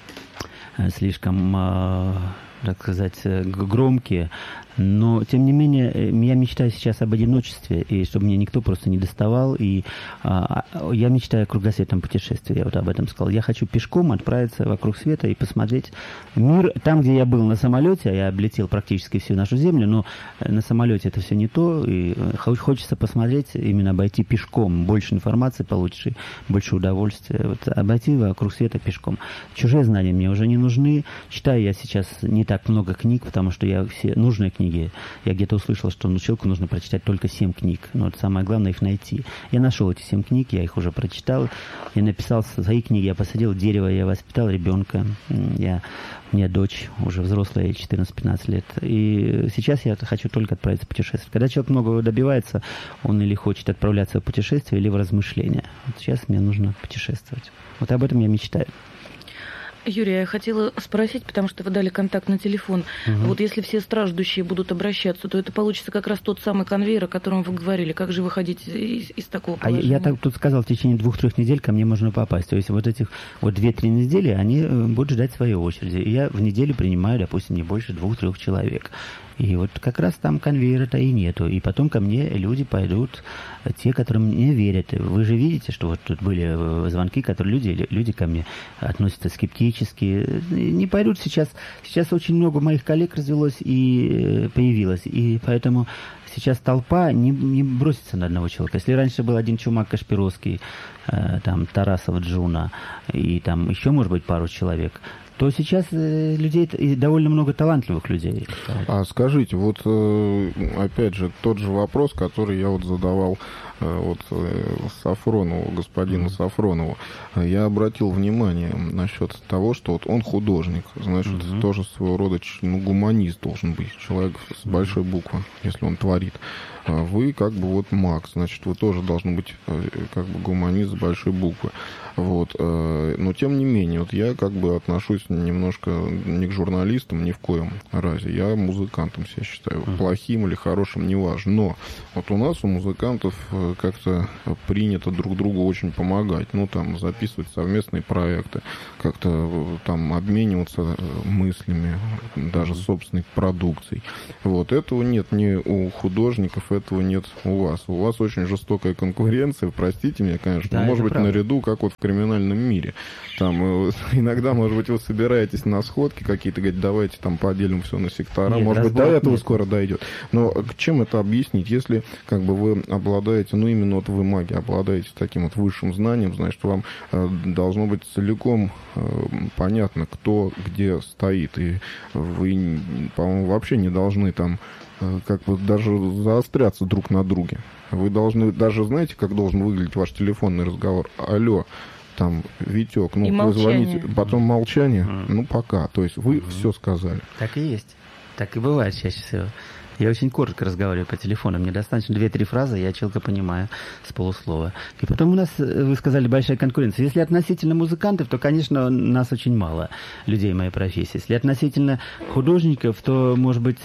слишком, так сказать, громкие. Но, тем не менее, я мечтаю сейчас об одиночестве, и чтобы меня никто просто не доставал. И я мечтаю о кругосветном путешествии, я вот об этом сказал. Я хочу пешком отправиться вокруг света и посмотреть мир. Там, где я был на самолете, я облетел практически всю нашу Землю, но на самолете это все не то. И хочется посмотреть, именно обойти пешком. Больше информации получишь, и больше удовольствия. Вот, обойти вокруг света пешком. Чужие знания мне уже не нужны. Читаю я сейчас не так много книг, потому что я все нужные книги. Я где-то услышал, что человеку нужно прочитать только 7 книг. Но вот самое главное их найти. Я нашел эти 7 книг, я их уже прочитал. Я написал свои книги, я посадил дерево, я воспитал ребенка. У меня дочь уже взрослая, 14-15 лет. И сейчас я хочу только отправиться в путешествие. Когда человек многого добивается, он или хочет отправляться в путешествие, или в размышления. Вот сейчас мне нужно путешествовать. Вот об этом я мечтаю. Юрий, я хотела спросить, потому что вы дали контакт на телефон. Вот если все страждущие будут обращаться, то это получится как раз тот самый конвейер, о котором вы говорили. Как же выходить из такого положения? Я тут сказал, в течение 2-3 недель ко мне можно попасть. То есть вот этих 2-3 недели, они будут ждать своей очереди. И я в неделю принимаю, допустим, не больше 2-3 человек. И вот как раз там конвейера-то и нету. И потом ко мне люди пойдут, те, которым не верят. Вы же видите, что вот тут были звонки, которые люди ко мне относятся скептически. Не пойдут сейчас. Сейчас очень много моих коллег развелось и появилось. И поэтому сейчас толпа не бросится на одного человека. Если раньше был один чумак Кашпировский, там Тарасов Джуна, и там еще, может быть, пару человек, то сейчас людей довольно много талантливых людей. А скажите, вот опять же тот же вопрос, который я вот задавал Сафронову, господину Сафронову. Я обратил внимание насчет того, что вот он художник, значит, тоже своего рода гуманист должен быть, человек с большой буквы, если он творит. А вы как бы вот маг, значит, вы тоже должны быть как бы гуманист с большой буквы. Вот. Но тем не менее, вот я как бы отношусь немножко не к журналистам ни в коем разе. Я музыкантом себя считаю. Плохим или хорошим, неважно. Но вот у нас, у музыкантов, как-то принято друг другу очень помогать. Ну, там, записывать совместные проекты, как-то там обмениваться мыслями, даже собственной продукцией. Вот. Этого нет ни у художников, этого нет у вас. У вас очень жестокая конкуренция, простите меня, конечно, да, может быть, правда. наряду, как вот в криминальном мире. Там иногда, может быть, вы собираетесь на сходки какие-то, говорите, давайте там поделим все на сектора. Нет, может быть, до этого нет. скоро дойдет. Но к чем это объяснить? Если как бы вы обладаете, ну именно вот вы маги, обладаете таким вот высшим знанием, значит, вам должно быть целиком понятно, кто где стоит. И вы, по-моему, вообще не должны там как бы даже заостряться друг на друге. Вы должны, даже знаете, как должен выглядеть ваш телефонный разговор? Алло, там, Витек, ну, вы звоните, потом молчание, ну, пока. То есть вы все сказали. Так и есть. Так и бывает чаще всего. Я очень коротко разговариваю по телефону. Мне достаточно 2-3 фразы, я человека понимаю с полуслова. И потом у нас, вы сказали, большая конкуренция. Если относительно музыкантов, то, конечно, нас очень мало людей в моей профессии. Если относительно художников, то, может быть,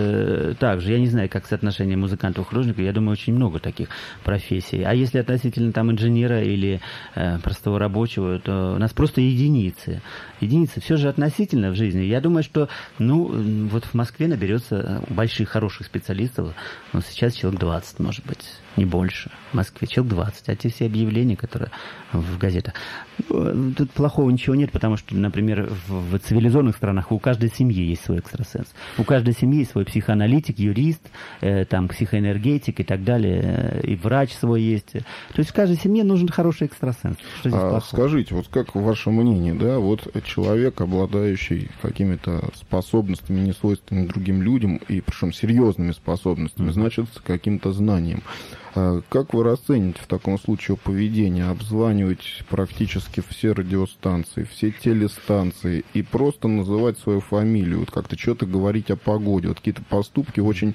так же. Я не знаю, как соотношение музыкантов и художников. Я думаю, очень много таких профессий. А если относительно там инженера или простого рабочего, то у нас просто единицы. Единицы. Все же относительно в жизни. Я думаю, что, ну, вот в Москве наберется больших хороших специалистов, но сейчас человек 20, может быть, не больше. В Москве человек 20. А те все объявления, которые в газетах. Тут плохого ничего нет, потому что, например, в цивилизованных странах у каждой семьи есть свой экстрасенс. У каждой семьи есть свой психоаналитик, юрист, там, психоэнергетик и так далее. И врач свой есть. То есть в каждой семье нужен хороший экстрасенс. Что здесь плохого? Скажите, вот как ваше мнение, да, вот человек, обладающий какими-то способностями, не свойственными другим людям, и причем серьезными способностями, значит, с каким-то знанием. Как вы расцените в таком случае поведение? Обзванивать практически все радиостанции, все телестанции и просто называть свою фамилию, вот как-то что-то говорить о погоде, вот какие-то поступки очень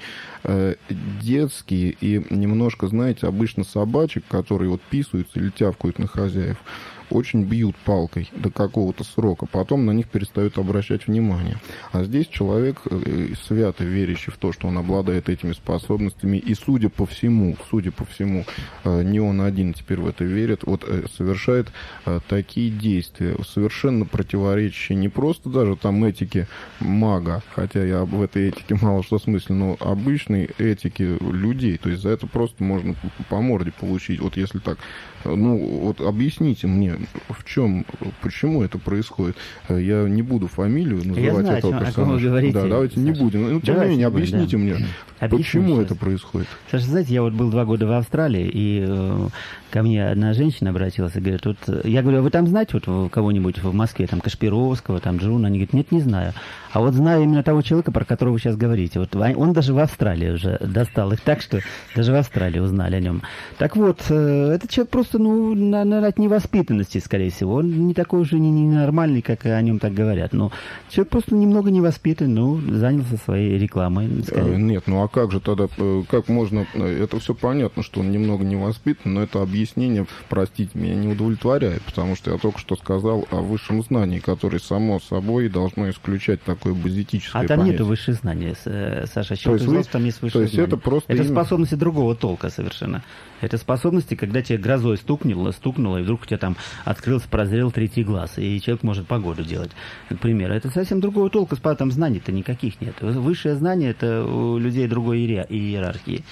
детские и немножко, знаете, обычно собачек, которые вот писаются или тявкают на хозяев, очень бьют палкой до какого-то срока, потом на них перестают обращать внимание. А здесь человек, свято верящий в то, что он обладает этими способностями, и судя по всему, не он один теперь в это верит, вот совершает такие действия, совершенно противоречащие не просто даже там этике мага, хотя я в этой этике мало что смыслю, но обычной этике людей. То есть за это просто можно по морде получить. Вот если так, ну вот объясните мне, в чем, почему это происходит. Я не буду фамилию называть этого персонажа. О ком вы говорите, да, давайте Саша, не будем. Ну, тем не менее, объясните мне, почему это происходит. Саша, знаете, я вот был 2 года в Австралии, и ко мне одна женщина обратилась и говорит, вот, я говорю, а вы там знаете вот кого-нибудь в Москве, там Кашпировского, там Джуна? Они говорят, нет, не знаю. А вот знаю именно того человека, про которого вы сейчас говорите. Вот он даже в Австралии уже достал их так, что даже в Австралии узнали о нем. Так вот, этот человек просто, ну, наверное, от невоспитанности, скорее всего. Он не такой уже ненормальный, как о нем так говорят. Но человек просто немного невоспитан, ну, занялся своей рекламой. Нет, ну а как же тогда, как можно, это все понятно, что он немного невоспитан, но это объяснение, простите меня, не удовлетворяет, потому что я только что сказал о высшем знании, которое само собой должно исключать такое базитическое понятие. А там нету высших знаний, Саша. Там есть высшее знание. Это просто это способности другого толка совершенно. Это способности, когда тебе грозой стукнуло, и вдруг у тебя там открылся, прозрел 3-й глаз, и человек может погоду делать, к примеру. Это совсем другого толка, там знаний-то никаких нет. Высшее знание — это у людей другой иерархии.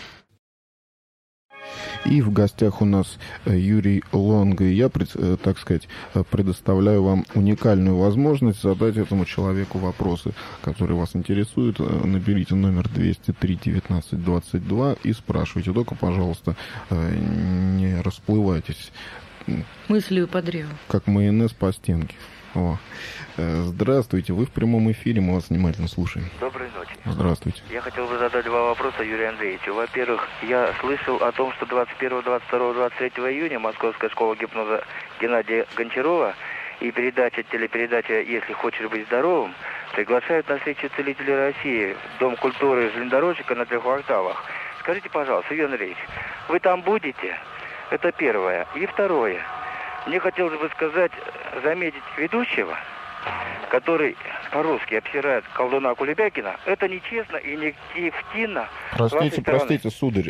И в гостях у нас Юрий Лонго. И я, так сказать, предоставляю вам уникальную возможность задать этому человеку вопросы, которые вас интересуют. Наберите номер 203-19-22 и спрашивайте. Только, пожалуйста, не расплывайтесь. Мыслью по древу. Как майонез по стенке. О. Здравствуйте, вы в прямом эфире, мы вас внимательно слушаем. Доброй ночи. Здравствуйте. Я хотел бы задать два вопроса Юрию Андреевичу. Во-первых, я слышал о том, что 21, 22, 23 июня Московская школа гипноза Геннадия Гончарова и телепередача «Если хочешь быть здоровым» приглашают на встречу целителей России в Дом культуры железнодорожника на 3 кварталах. Скажите, пожалуйста, Юрий Андреевич, вы там будете? Это первое. И второе. Мне хотелось бы заметить ведущего, который по-русски обсирает колдуна Кулебякина. Это нечестно и не эффективно. Простите, сударь,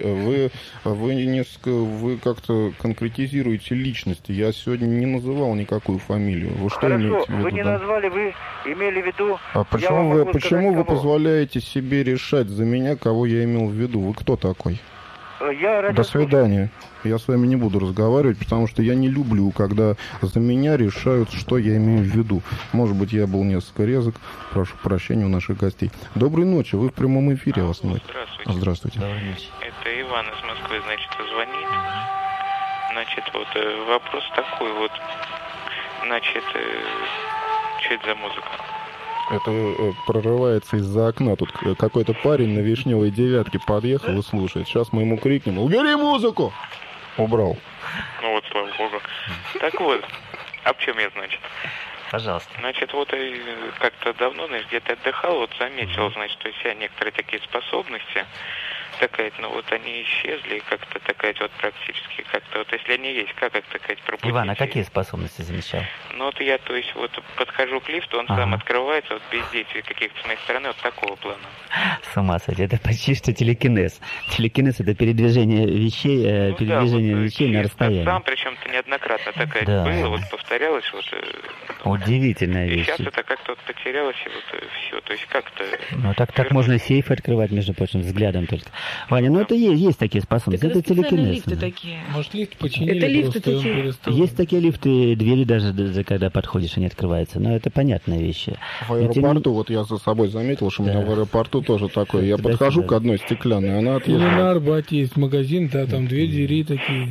вы как-то конкретизируете личности. Я сегодня не называл никакую фамилию. Вы что имеете в виду? Вы не назвали, вы имели в виду... А почему вы позволяете себе решать за меня, кого я имел в виду? Вы кто такой? До свидания. Я с вами не буду разговаривать, потому что я не люблю, когда за меня решают, что я имею в виду. Может быть, я был несколько резок. Прошу прощения у наших гостей. Доброй ночи. Вы в прямом эфире. Вас нет. Здравствуйте. Здравствуйте. Это Иван из Москвы, значит, звонит. Значит, вот вопрос такой вот. Значит, что это за музыка? Это прорывается из-за окна. Тут какой-то парень на вишневой девятке подъехал и слушает. Сейчас мы ему крикнем: «Убери музыку!» Убрал. Ну вот, слава богу. Так вот, об чем я, значит? Пожалуйста. Значит, вот как-то давно, значит, где-то отдыхал, вот заметил, значит, у себя некоторые такие способности. Такая, ну вот они исчезли, как-то такая вот практически, как-то вот если они есть, как их такая пробудить? Иван, а какие способности замечал? Ну вот я, то есть, вот подхожу к лифту, он сам открывается, вот без действий каких-то с моей стороны, вот такого плана. С ума сойти, это почти что телекинез. Телекинез — это передвижение вещей, вещей на расстоянии. Сам, причем-то неоднократно такая было, вот повторялось, вот. Удивительная вещь. И сейчас это как-то вот потерялось, и вот все, то есть как-то... Ну так можно сейфы открывать, между прочим, взглядом только. Ваня, ну это есть такие способности, это телекинез. Лифты такие. Может, лифт починили, это лифты просто он такие. перестал. Есть такие лифты, двери даже, когда подходишь, они открываются. Но это понятные вещи. В аэропорту, вот я за собой заметил, что у меня в аэропорту тоже такое. Я подхожу к одной стеклянной, она отъезжает. Или на Арбате есть магазин, да, там две двери такие.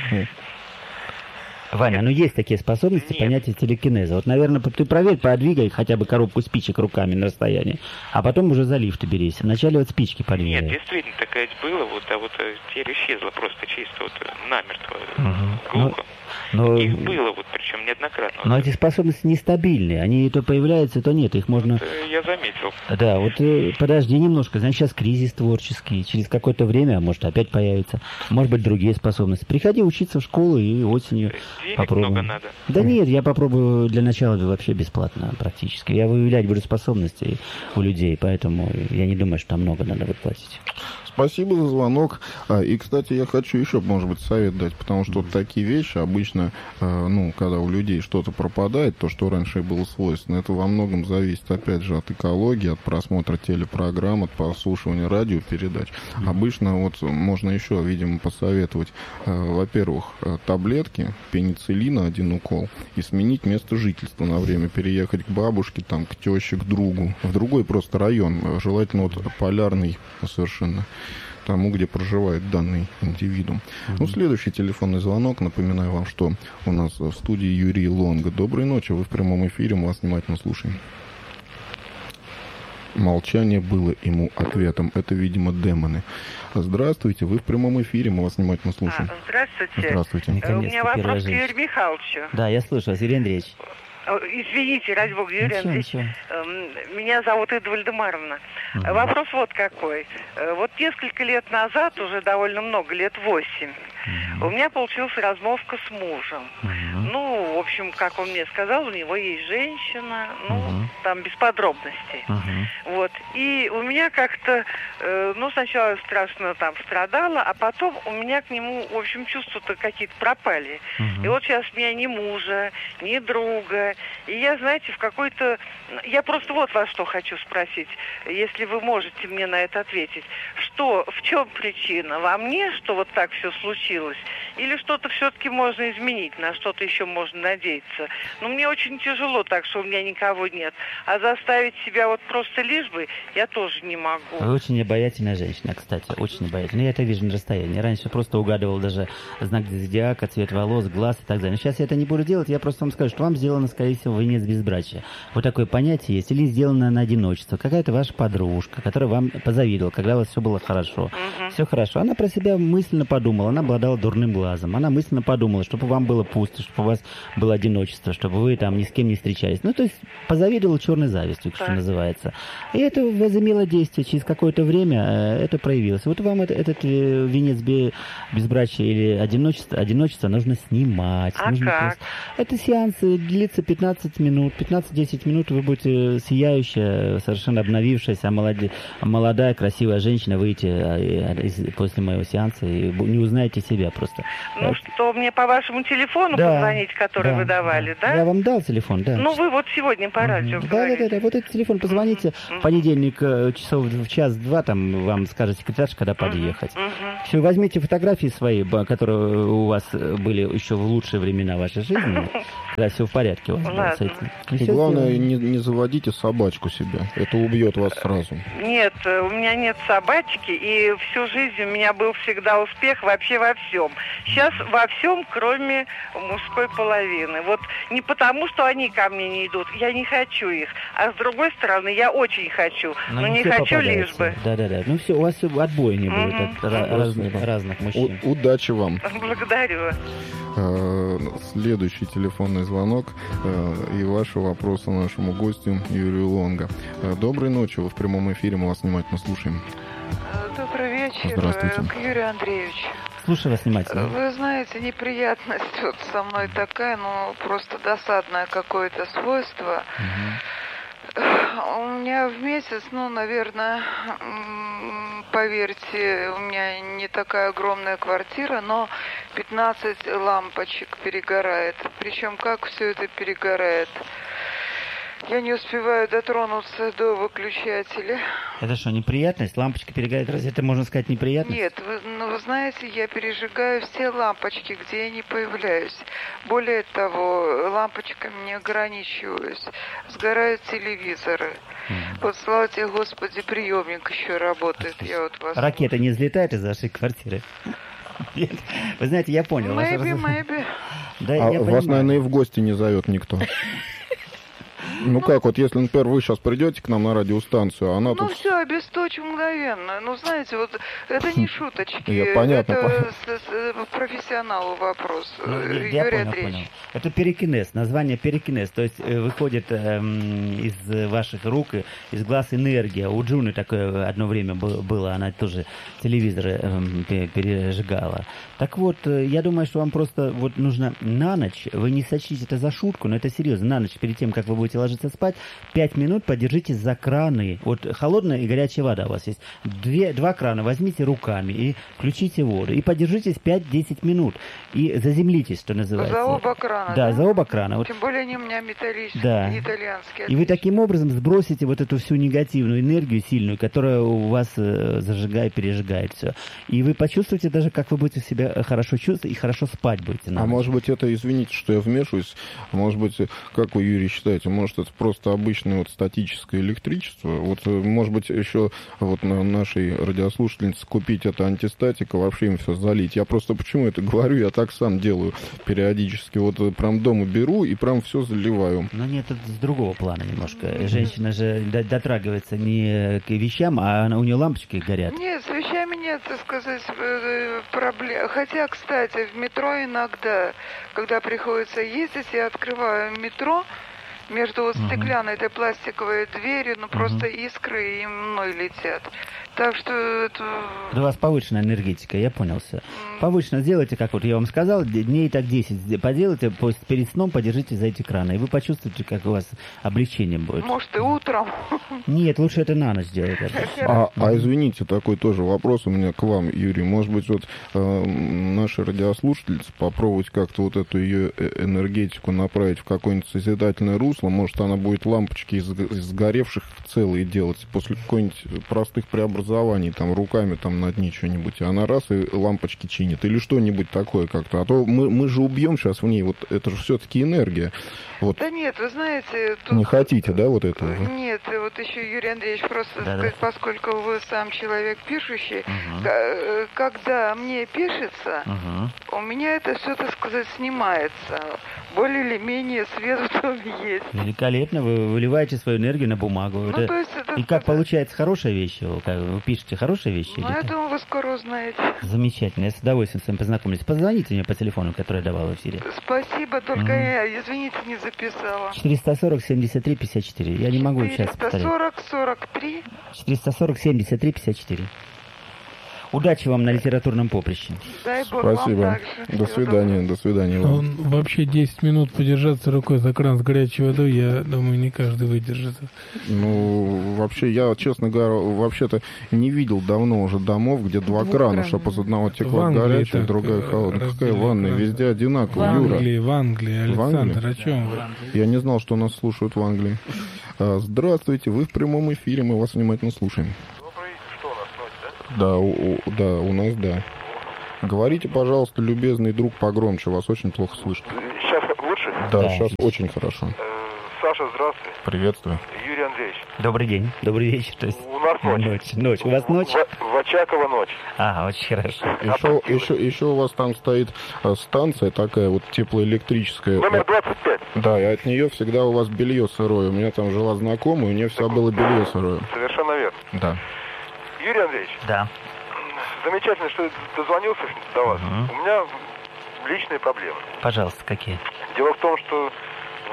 Ваня, ну есть такие способности, понятие телекинеза. Вот, наверное, ты проверь, подвигай хотя бы коробку спичек руками на расстоянии, а потом уже за лифт берись. Вначале вот спички подвигай. Нет, действительно, такая было, вот, а вот теперь исчезла просто чисто вот намертво, глухо. Но... Их было, вот, причем неоднократно. Но эти способности нестабильные, они то появляются, то нет, их можно... Вот, я заметил. Да, вот подожди немножко, значит, сейчас кризис творческий, через какое-то время, а может опять появится, может быть, другие способности. Приходи учиться в школу и осенью попробуем. Много надо. Да нет, я попробую для начала вообще бесплатно практически. Я выявлять буду способности у людей, поэтому я не думаю, что там много надо выплатить. Спасибо за звонок. И, кстати, я хочу еще, может быть, совет дать, потому что вот такие вещи обычно, ну, когда у людей что-то пропадает, то, что раньше было свойственно, это во многом зависит, опять же, от экологии, от просмотра телепрограмм, от прослушивания радиопередач. Обычно вот можно еще, видимо, посоветовать, во-первых, таблетки, пенициллина, 1 укол, и сменить место жительства на время, переехать к бабушке, там, к теще, к другу, в другой просто район, желательно вот полярный совершенно, тому, где проживает данный индивидуум. Ну, следующий телефонный звонок. Напоминаю вам, что у нас в студии Юрий Лонго. Доброй ночи, вы в прямом эфире, мы вас внимательно слушаем. Молчание было ему ответом. Это, видимо, демоны. Здравствуйте, вы в прямом эфире, мы вас внимательно слушаем. Здравствуйте. Здравствуйте. У меня вопрос к Юрию Михайловичу. Да, я слушаю вас, Юрий Андреевич. Извините, ради бога, Юрий Андреевич. Меня зовут Ида Вальдемаровна. Вопрос вот какой. Вот несколько лет назад, уже довольно много, лет 8, у меня получилась размолвка с мужем. Ну, в общем, как он мне сказал, у него есть женщина, ну, там без подробностей. Вот. И у меня как-то, ну, сначала я страшно там страдала, а потом у меня к нему, в общем, чувства-то какие-то пропали. И вот сейчас у меня ни мужа, ни друга. И я, знаете, в какой-то... Я просто вот вас что хочу спросить, если вы можете мне на это ответить. Что, в чем причина? Во мне, что вот так все случилось? Или что-то все-таки можно изменить, на что-то еще еще можно надеяться. Но мне очень тяжело так, что у меня никого нет. А заставить себя вот просто лишь бы я тоже не могу. Вы очень обаятельная женщина, кстати, очень обаятельная. Я это вижу на расстоянии. Раньше просто угадывал даже знак зодиака, цвет волос, глаз и так далее. Но сейчас я это не буду делать, я просто вам скажу, что вам сделано, скорее всего, венец безбрачия. Вот такое понятие есть. Или сделано на одиночество. Какая-то ваша подружка, которая вам позавидовала, когда у вас все было хорошо. Все хорошо. Она про себя мысленно подумала, она обладала дурным глазом. Она мысленно подумала, чтобы вам было пусто, чтобы у вас было одиночество, чтобы вы там ни с кем не встречались. Ну, то есть позавидовала черной завистью, что называется. И это возымело действие. Через какое-то время это проявилось. Вот вам этот венец безбрачия или одиночество нужно снимать. Это сеанс длится 15 минут. 15-10 минут вы будете сияющая, совершенно обновившаяся, молодая, красивая женщина, выйдете после моего сеанса и не узнаете себя просто. Ну что, мне по вашему телефону позвонить, который вы давали, да? Я вам дал телефон, да. Ну вы вот сегодня по радио говорите. Да, вот этот телефон, позвоните в понедельник часов в час-два, там вам скажет секретарша, когда подъехать. Все, возьмите фотографии свои, которые у вас были еще в лучшие времена вашей жизни, когда все в порядке у вас было с этим. И главное, не заводите собачку себе, это убьет вас сразу. Нет, у меня нет собачки, и всю жизнь у меня был всегда успех вообще во всем. Сейчас во всем, кроме мужской половины. Вот не потому, что они ко мне не идут, я не хочу их, а с другой стороны, я очень хочу, но не хочу лишь бы. Да. Ну все, у вас отбоя не будет от разных мужчин. Удачи вам. Благодарю. Следующий телефонный звонок и ваши вопросы нашему гостю Юрию Лонго. Доброй ночи, вы в прямом эфире, мы вас внимательно слушаем. Добрый вечер. Здравствуйте. К Юрию Андреевичу. Слушаю вас внимательно. Вы знаете, неприятность вот со мной такая, ну, просто досадное какое-то свойство. У меня в месяц, ну, наверное, поверьте, у меня не такая огромная квартира, но 15 лампочек перегорает. Причем как все это перегорает? Я не успеваю дотронуться до выключателя. Это что, неприятность? Лампочка перегорает? Разве это можно сказать неприятность? Нет, вы знаете, я пережигаю все лампочки, где я не появляюсь. Более того, лампочками не ограничиваюсь. Сгорают телевизоры. Вот, слава тебе, Господи, приемник еще работает. Я вот вас... Ракета не взлетает из вашей квартиры? Вы знаете, я понял. Maybe. Да, вас, наверное, и в гости не зовет никто. Ну как, вот если, например, вы сейчас придете к нам на радиостанцию, она тут... Ну все, обесточу мгновенно. Ну, знаете, вот это не шуточки. Понятно. Это профессионалу вопрос. Юрий Андреевич. Это перикинез, название перикинез. То есть выходит из ваших рук, из глаз энергия. У Джуны такое одно время было, она тоже телевизоры пережигала. Так вот, я думаю, что вам просто вот нужно на ночь, вы не сочтите это за шутку, но это серьезно, на ночь, перед тем, как вы будете ложиться спать, 5 минут подержитесь за краны. Вот холодная и горячая вода у вас есть. Два крана возьмите руками и включите воду. И подержитесь 5-10 минут. И заземлитесь, что называется. За оба крана, да? За оба крана. Тем более они у меня металлические, да. Итальянские. И вы таким образом сбросите вот эту всю негативную энергию сильную, которая у вас зажигает, пережигает все. И вы почувствуете даже, как вы будете себя хорошо чувствовать и хорошо спать будете. А может быть, это, извините, что я вмешиваюсь, может быть, как вы, Юрий, считаете, может, это просто обычное вот статическое электричество? Вот, может быть, еще вот на нашей радиослушательнице купить это антистатика, вообще им все залить. Я просто почему это говорю, я так сам делаю периодически. Вот прям дома беру и прям все заливаю. Но нет, это с другого плана немножко. Женщина же дотрагивается не к вещам, а у нее лампочки горят. Нет, с вещами нет, так сказать, проблем. Хотя, кстати, в метро иногда, когда приходится ездить, я открываю метро, между вот стеклянной этой пластиковой дверью, ну просто искры и мной летят. Так что это... Да у вас повышенная энергетика, я понял все. Повышенно сделайте, как вот я вам сказал, дней так 10 поделайте, перед сном подержите за эти краны, и вы почувствуете, как у вас облегчение будет. Может, и утром? Нет, лучше это на ночь делать. Извините, такой тоже вопрос у меня к вам, Юрий. Может быть, вот наши радиослушательницы попробовать как-то вот эту ее энергетику направить в какое-нибудь созидательное русло, русло, может, она будет лампочки из сгоревших целые делать после какой-нибудь простых преобразований, там, руками там на дне что-нибудь, и она раз и лампочки чинит, или что-нибудь такое как-то. А то мы же убьем сейчас в ней, вот это же все-таки энергия. Вот. Да нет, вы знаете... Тут... Не хотите, да, вот этого? Нет, вот еще, Юрий Андреевич, просто сказать, поскольку вы сам человек пишущий, когда мне пишется, у меня это все, так сказать, снимается. Более или менее свет в доме есть. Великолепно, вы выливаете свою энергию на бумагу. Ну, то есть это... И как получается хорошая вещь? Вы пишете хорошие вещи? Ну, я думаю, вы скоро узнаете. Замечательно, я с удовольствием с вами познакомлюсь. Позвоните мне по телефону, который я давал в эфире. Спасибо, только я, извините, не записала. 440-73-54. Я не могу сейчас повторять. 440-43. 440-73-54. Удачи вам на литературном поприще. Дай Бог. Спасибо. Вам до свидания. До свидания. Он вообще 10 минут подержаться рукой за кран с горячей водой, я думаю, не каждый выдержит. Ну, вообще, я, честно говоря, вообще-то не видел давно уже домов, где два крана, чтобы из одного текла горячая, другая холодная. Какая ванная? Везде одинаково, Юра. В Англии, Александр, о чем вы? Я не знал, что нас слушают в Англии. Здравствуйте, вы в прямом эфире, мы вас внимательно слушаем. Да, у нас, да. Говорите, пожалуйста, любезный друг, погромче, вас очень плохо слышно. Сейчас лучше? Да, сейчас очень хорошо. Саша, здравствуй. Приветствую. Юрий Андреевич. Добрый день, добрый вечер. То есть... У нас ночь. Ночь. У вас ночь? В Очаково ночь. Очень хорошо. Еще у вас там стоит станция такая вот теплоэлектрическая. Номер 25. Да, и от нее всегда у вас белье сырое. У меня там жила знакомая, у нее всегда было белье сырое. Совершенно верно. Да. Юрий Андреевич. Да. Замечательно, что дозвонился до вас. У меня личные проблемы. Пожалуйста, какие? Дело в том, что в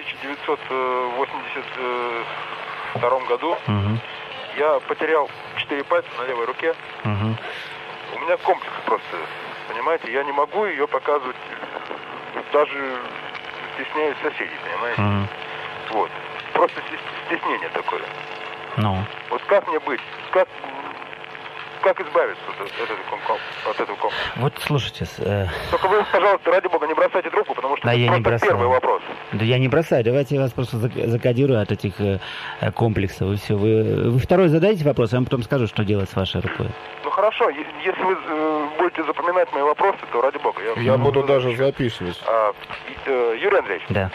1982 году я потерял 4 пальца на левой руке. У меня комплекс просто, понимаете, я не могу ее показывать, даже стесняюсь соседей, понимаете? Вот. Просто стеснение такое. Вот как мне быть? Как избавиться от этого комплекса? Вот слушайте. Только вы, пожалуйста, ради бога, не бросайте трубку, потому что это просто первый вопрос. Да я не бросаю. Давайте я вас просто закодирую от этих комплексов и все. Вы второй задайте вопрос, я вам потом скажу, что делать с вашей рукой. Ну хорошо, если вы будете запоминать мои вопросы, то ради бога. Я буду даже записывать. Юрий Андреевич. Да.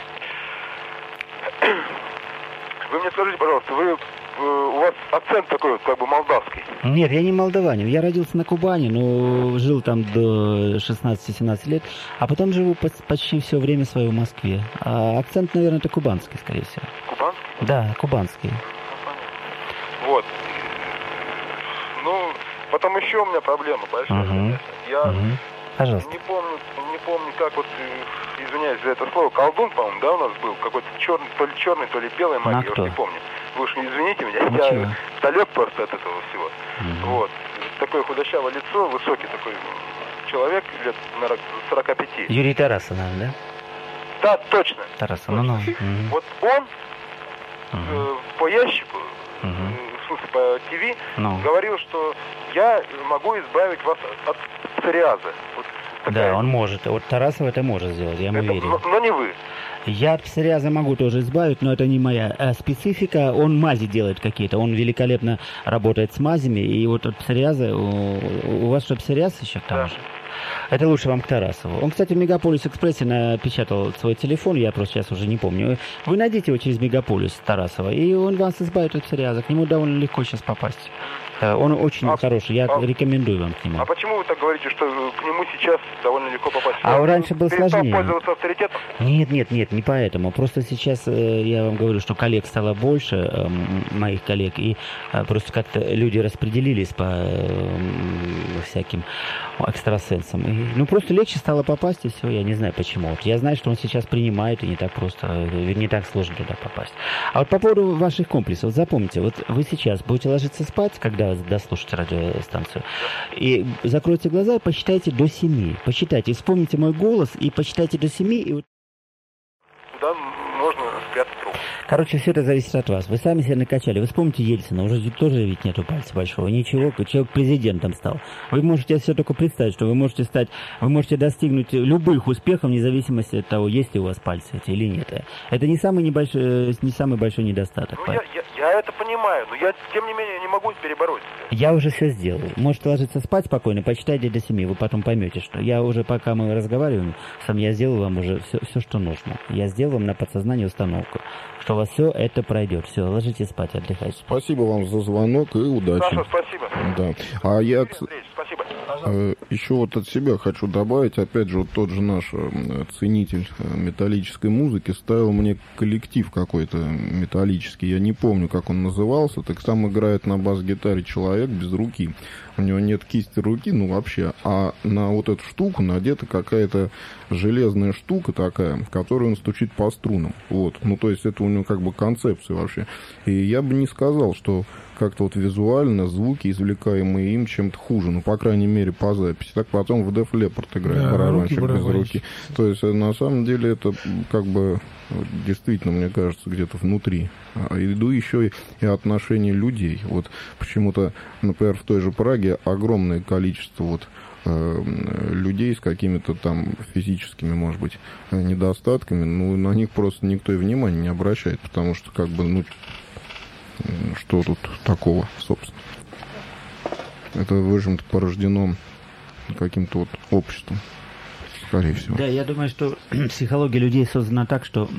Вы мне скажите, пожалуйста, у вас акцент такой вот, как бы молдавский. Нет, я не молдаванин. Я родился на Кубани, но жил там до 16-17 лет, а потом живу почти все время свое в Москве. А акцент, наверное, это кубанский, скорее всего. Кубанский? Да, кубанский. Вот. Ну, потом еще у меня проблема большая. Я Пожалуйста. не помню, как вот, извиняюсь за это слово, колдун, по-моему, да, у нас был, какой-то черный, то ли белая магия, я уж не помню. Вы уж не извините меня, я далек просто от этого всего. Вот. Такое худощавое лицо, высокий такой человек, лет, наверное, 45. Юрий Тарасов, наверное, да? Да, точно. Тарасов, точно. Вот он по ящику, в смысле по ТВ, говорил, что я могу избавить вас от псориаза. Вот да, он может. Вот Тарасов это может сделать, я ему верю. Но не вы. Я от псориаза могу тоже избавить, но это не моя специфика. Он мази делает какие-то. Он великолепно работает с мазями. И вот от псориаза... У вас что, псориаз еще к тому же? Это лучше вам к Тарасову. Он, кстати, в Мегаполис Экспрессе напечатал свой телефон, я просто сейчас уже не помню. Вы найдите его через Мегаполис Тарасова, и он вас избавит от псориаза. К нему довольно легко сейчас попасть. Он очень хороший, я рекомендую вам к нему. А почему вы так говорите, что к нему сейчас довольно легко попасть? А он раньше был сложнее. Пользоваться авторитетом? Нет, не поэтому. Просто сейчас я вам говорю, что коллег стало больше, моих коллег, и просто как-то люди распределились по всяким экстрасенсам. И, просто легче стало попасть, и все. Я не знаю почему. Вот я знаю, что он сейчас принимает, и не так просто, не так сложно туда попасть. А вот по поводу ваших комплексов, запомните, вот вы сейчас будете ложиться спать, когда дослушаете радиостанцию, и закройте глаза и посчитайте до 7. Посчитайте, вспомните мой голос и посчитайте до 7. И... Да, можно спрятать руку. Короче, все это зависит от вас. Вы сами себя накачали. Вы вспомните Ельцина, уже тоже ведь нету пальца большого. Ничего, человек президентом стал. Вы можете себе только представить, что вы можете достигнуть любых успехов, вне зависимости от того, есть ли у вас пальцы эти или нет. Это не самый большой недостаток. Ну, я это понимаю, но я, тем не менее, не могу перебороть. Я уже все сделал. Можете ложиться спать спокойно, почитайте до 7, вы потом поймете, что я уже, пока мы разговариваем, я сделал вам уже все, что нужно. Я сделал вам на подсознание установку, что у вас все это пройдет. Все, ложитесь спать, отдыхайте. Спасибо вам за звонок и удачи. Саша, спасибо. Да. А я... Спасибо. Еще вот от себя хочу добавить, опять же, вот тот же наш ценитель металлической музыки ставил мне коллектив какой-то металлический, я не помню, как он назывался, так там играет на бас-гитаре человек без руки. У него нет кисти руки, ну вообще, а на вот эту штуку надета какая-то железная штука такая, в которую он стучит по струнам. Вот, ну то есть это у него как бы концепция вообще. И я бы не сказал, что как-то вот визуально звуки, извлекаемые им, чем-то хуже. Ну, по крайней мере, по записи. Так потом в Def Leppard играет барабанщик без руки. То есть, на самом деле, это как бы действительно, мне кажется, где-то внутри. Иду еще и отношения людей. Вот почему-то, например, в той же Праге огромное количество вот людей с какими-то там физическими, может быть, недостатками. Ну, на них просто никто и внимания не обращает, потому что, как бы, ну, что тут такого, собственно? Это, в общем-то, порождено каким-то вот обществом, скорее всего. Да, я думаю, что психология людей создана так, что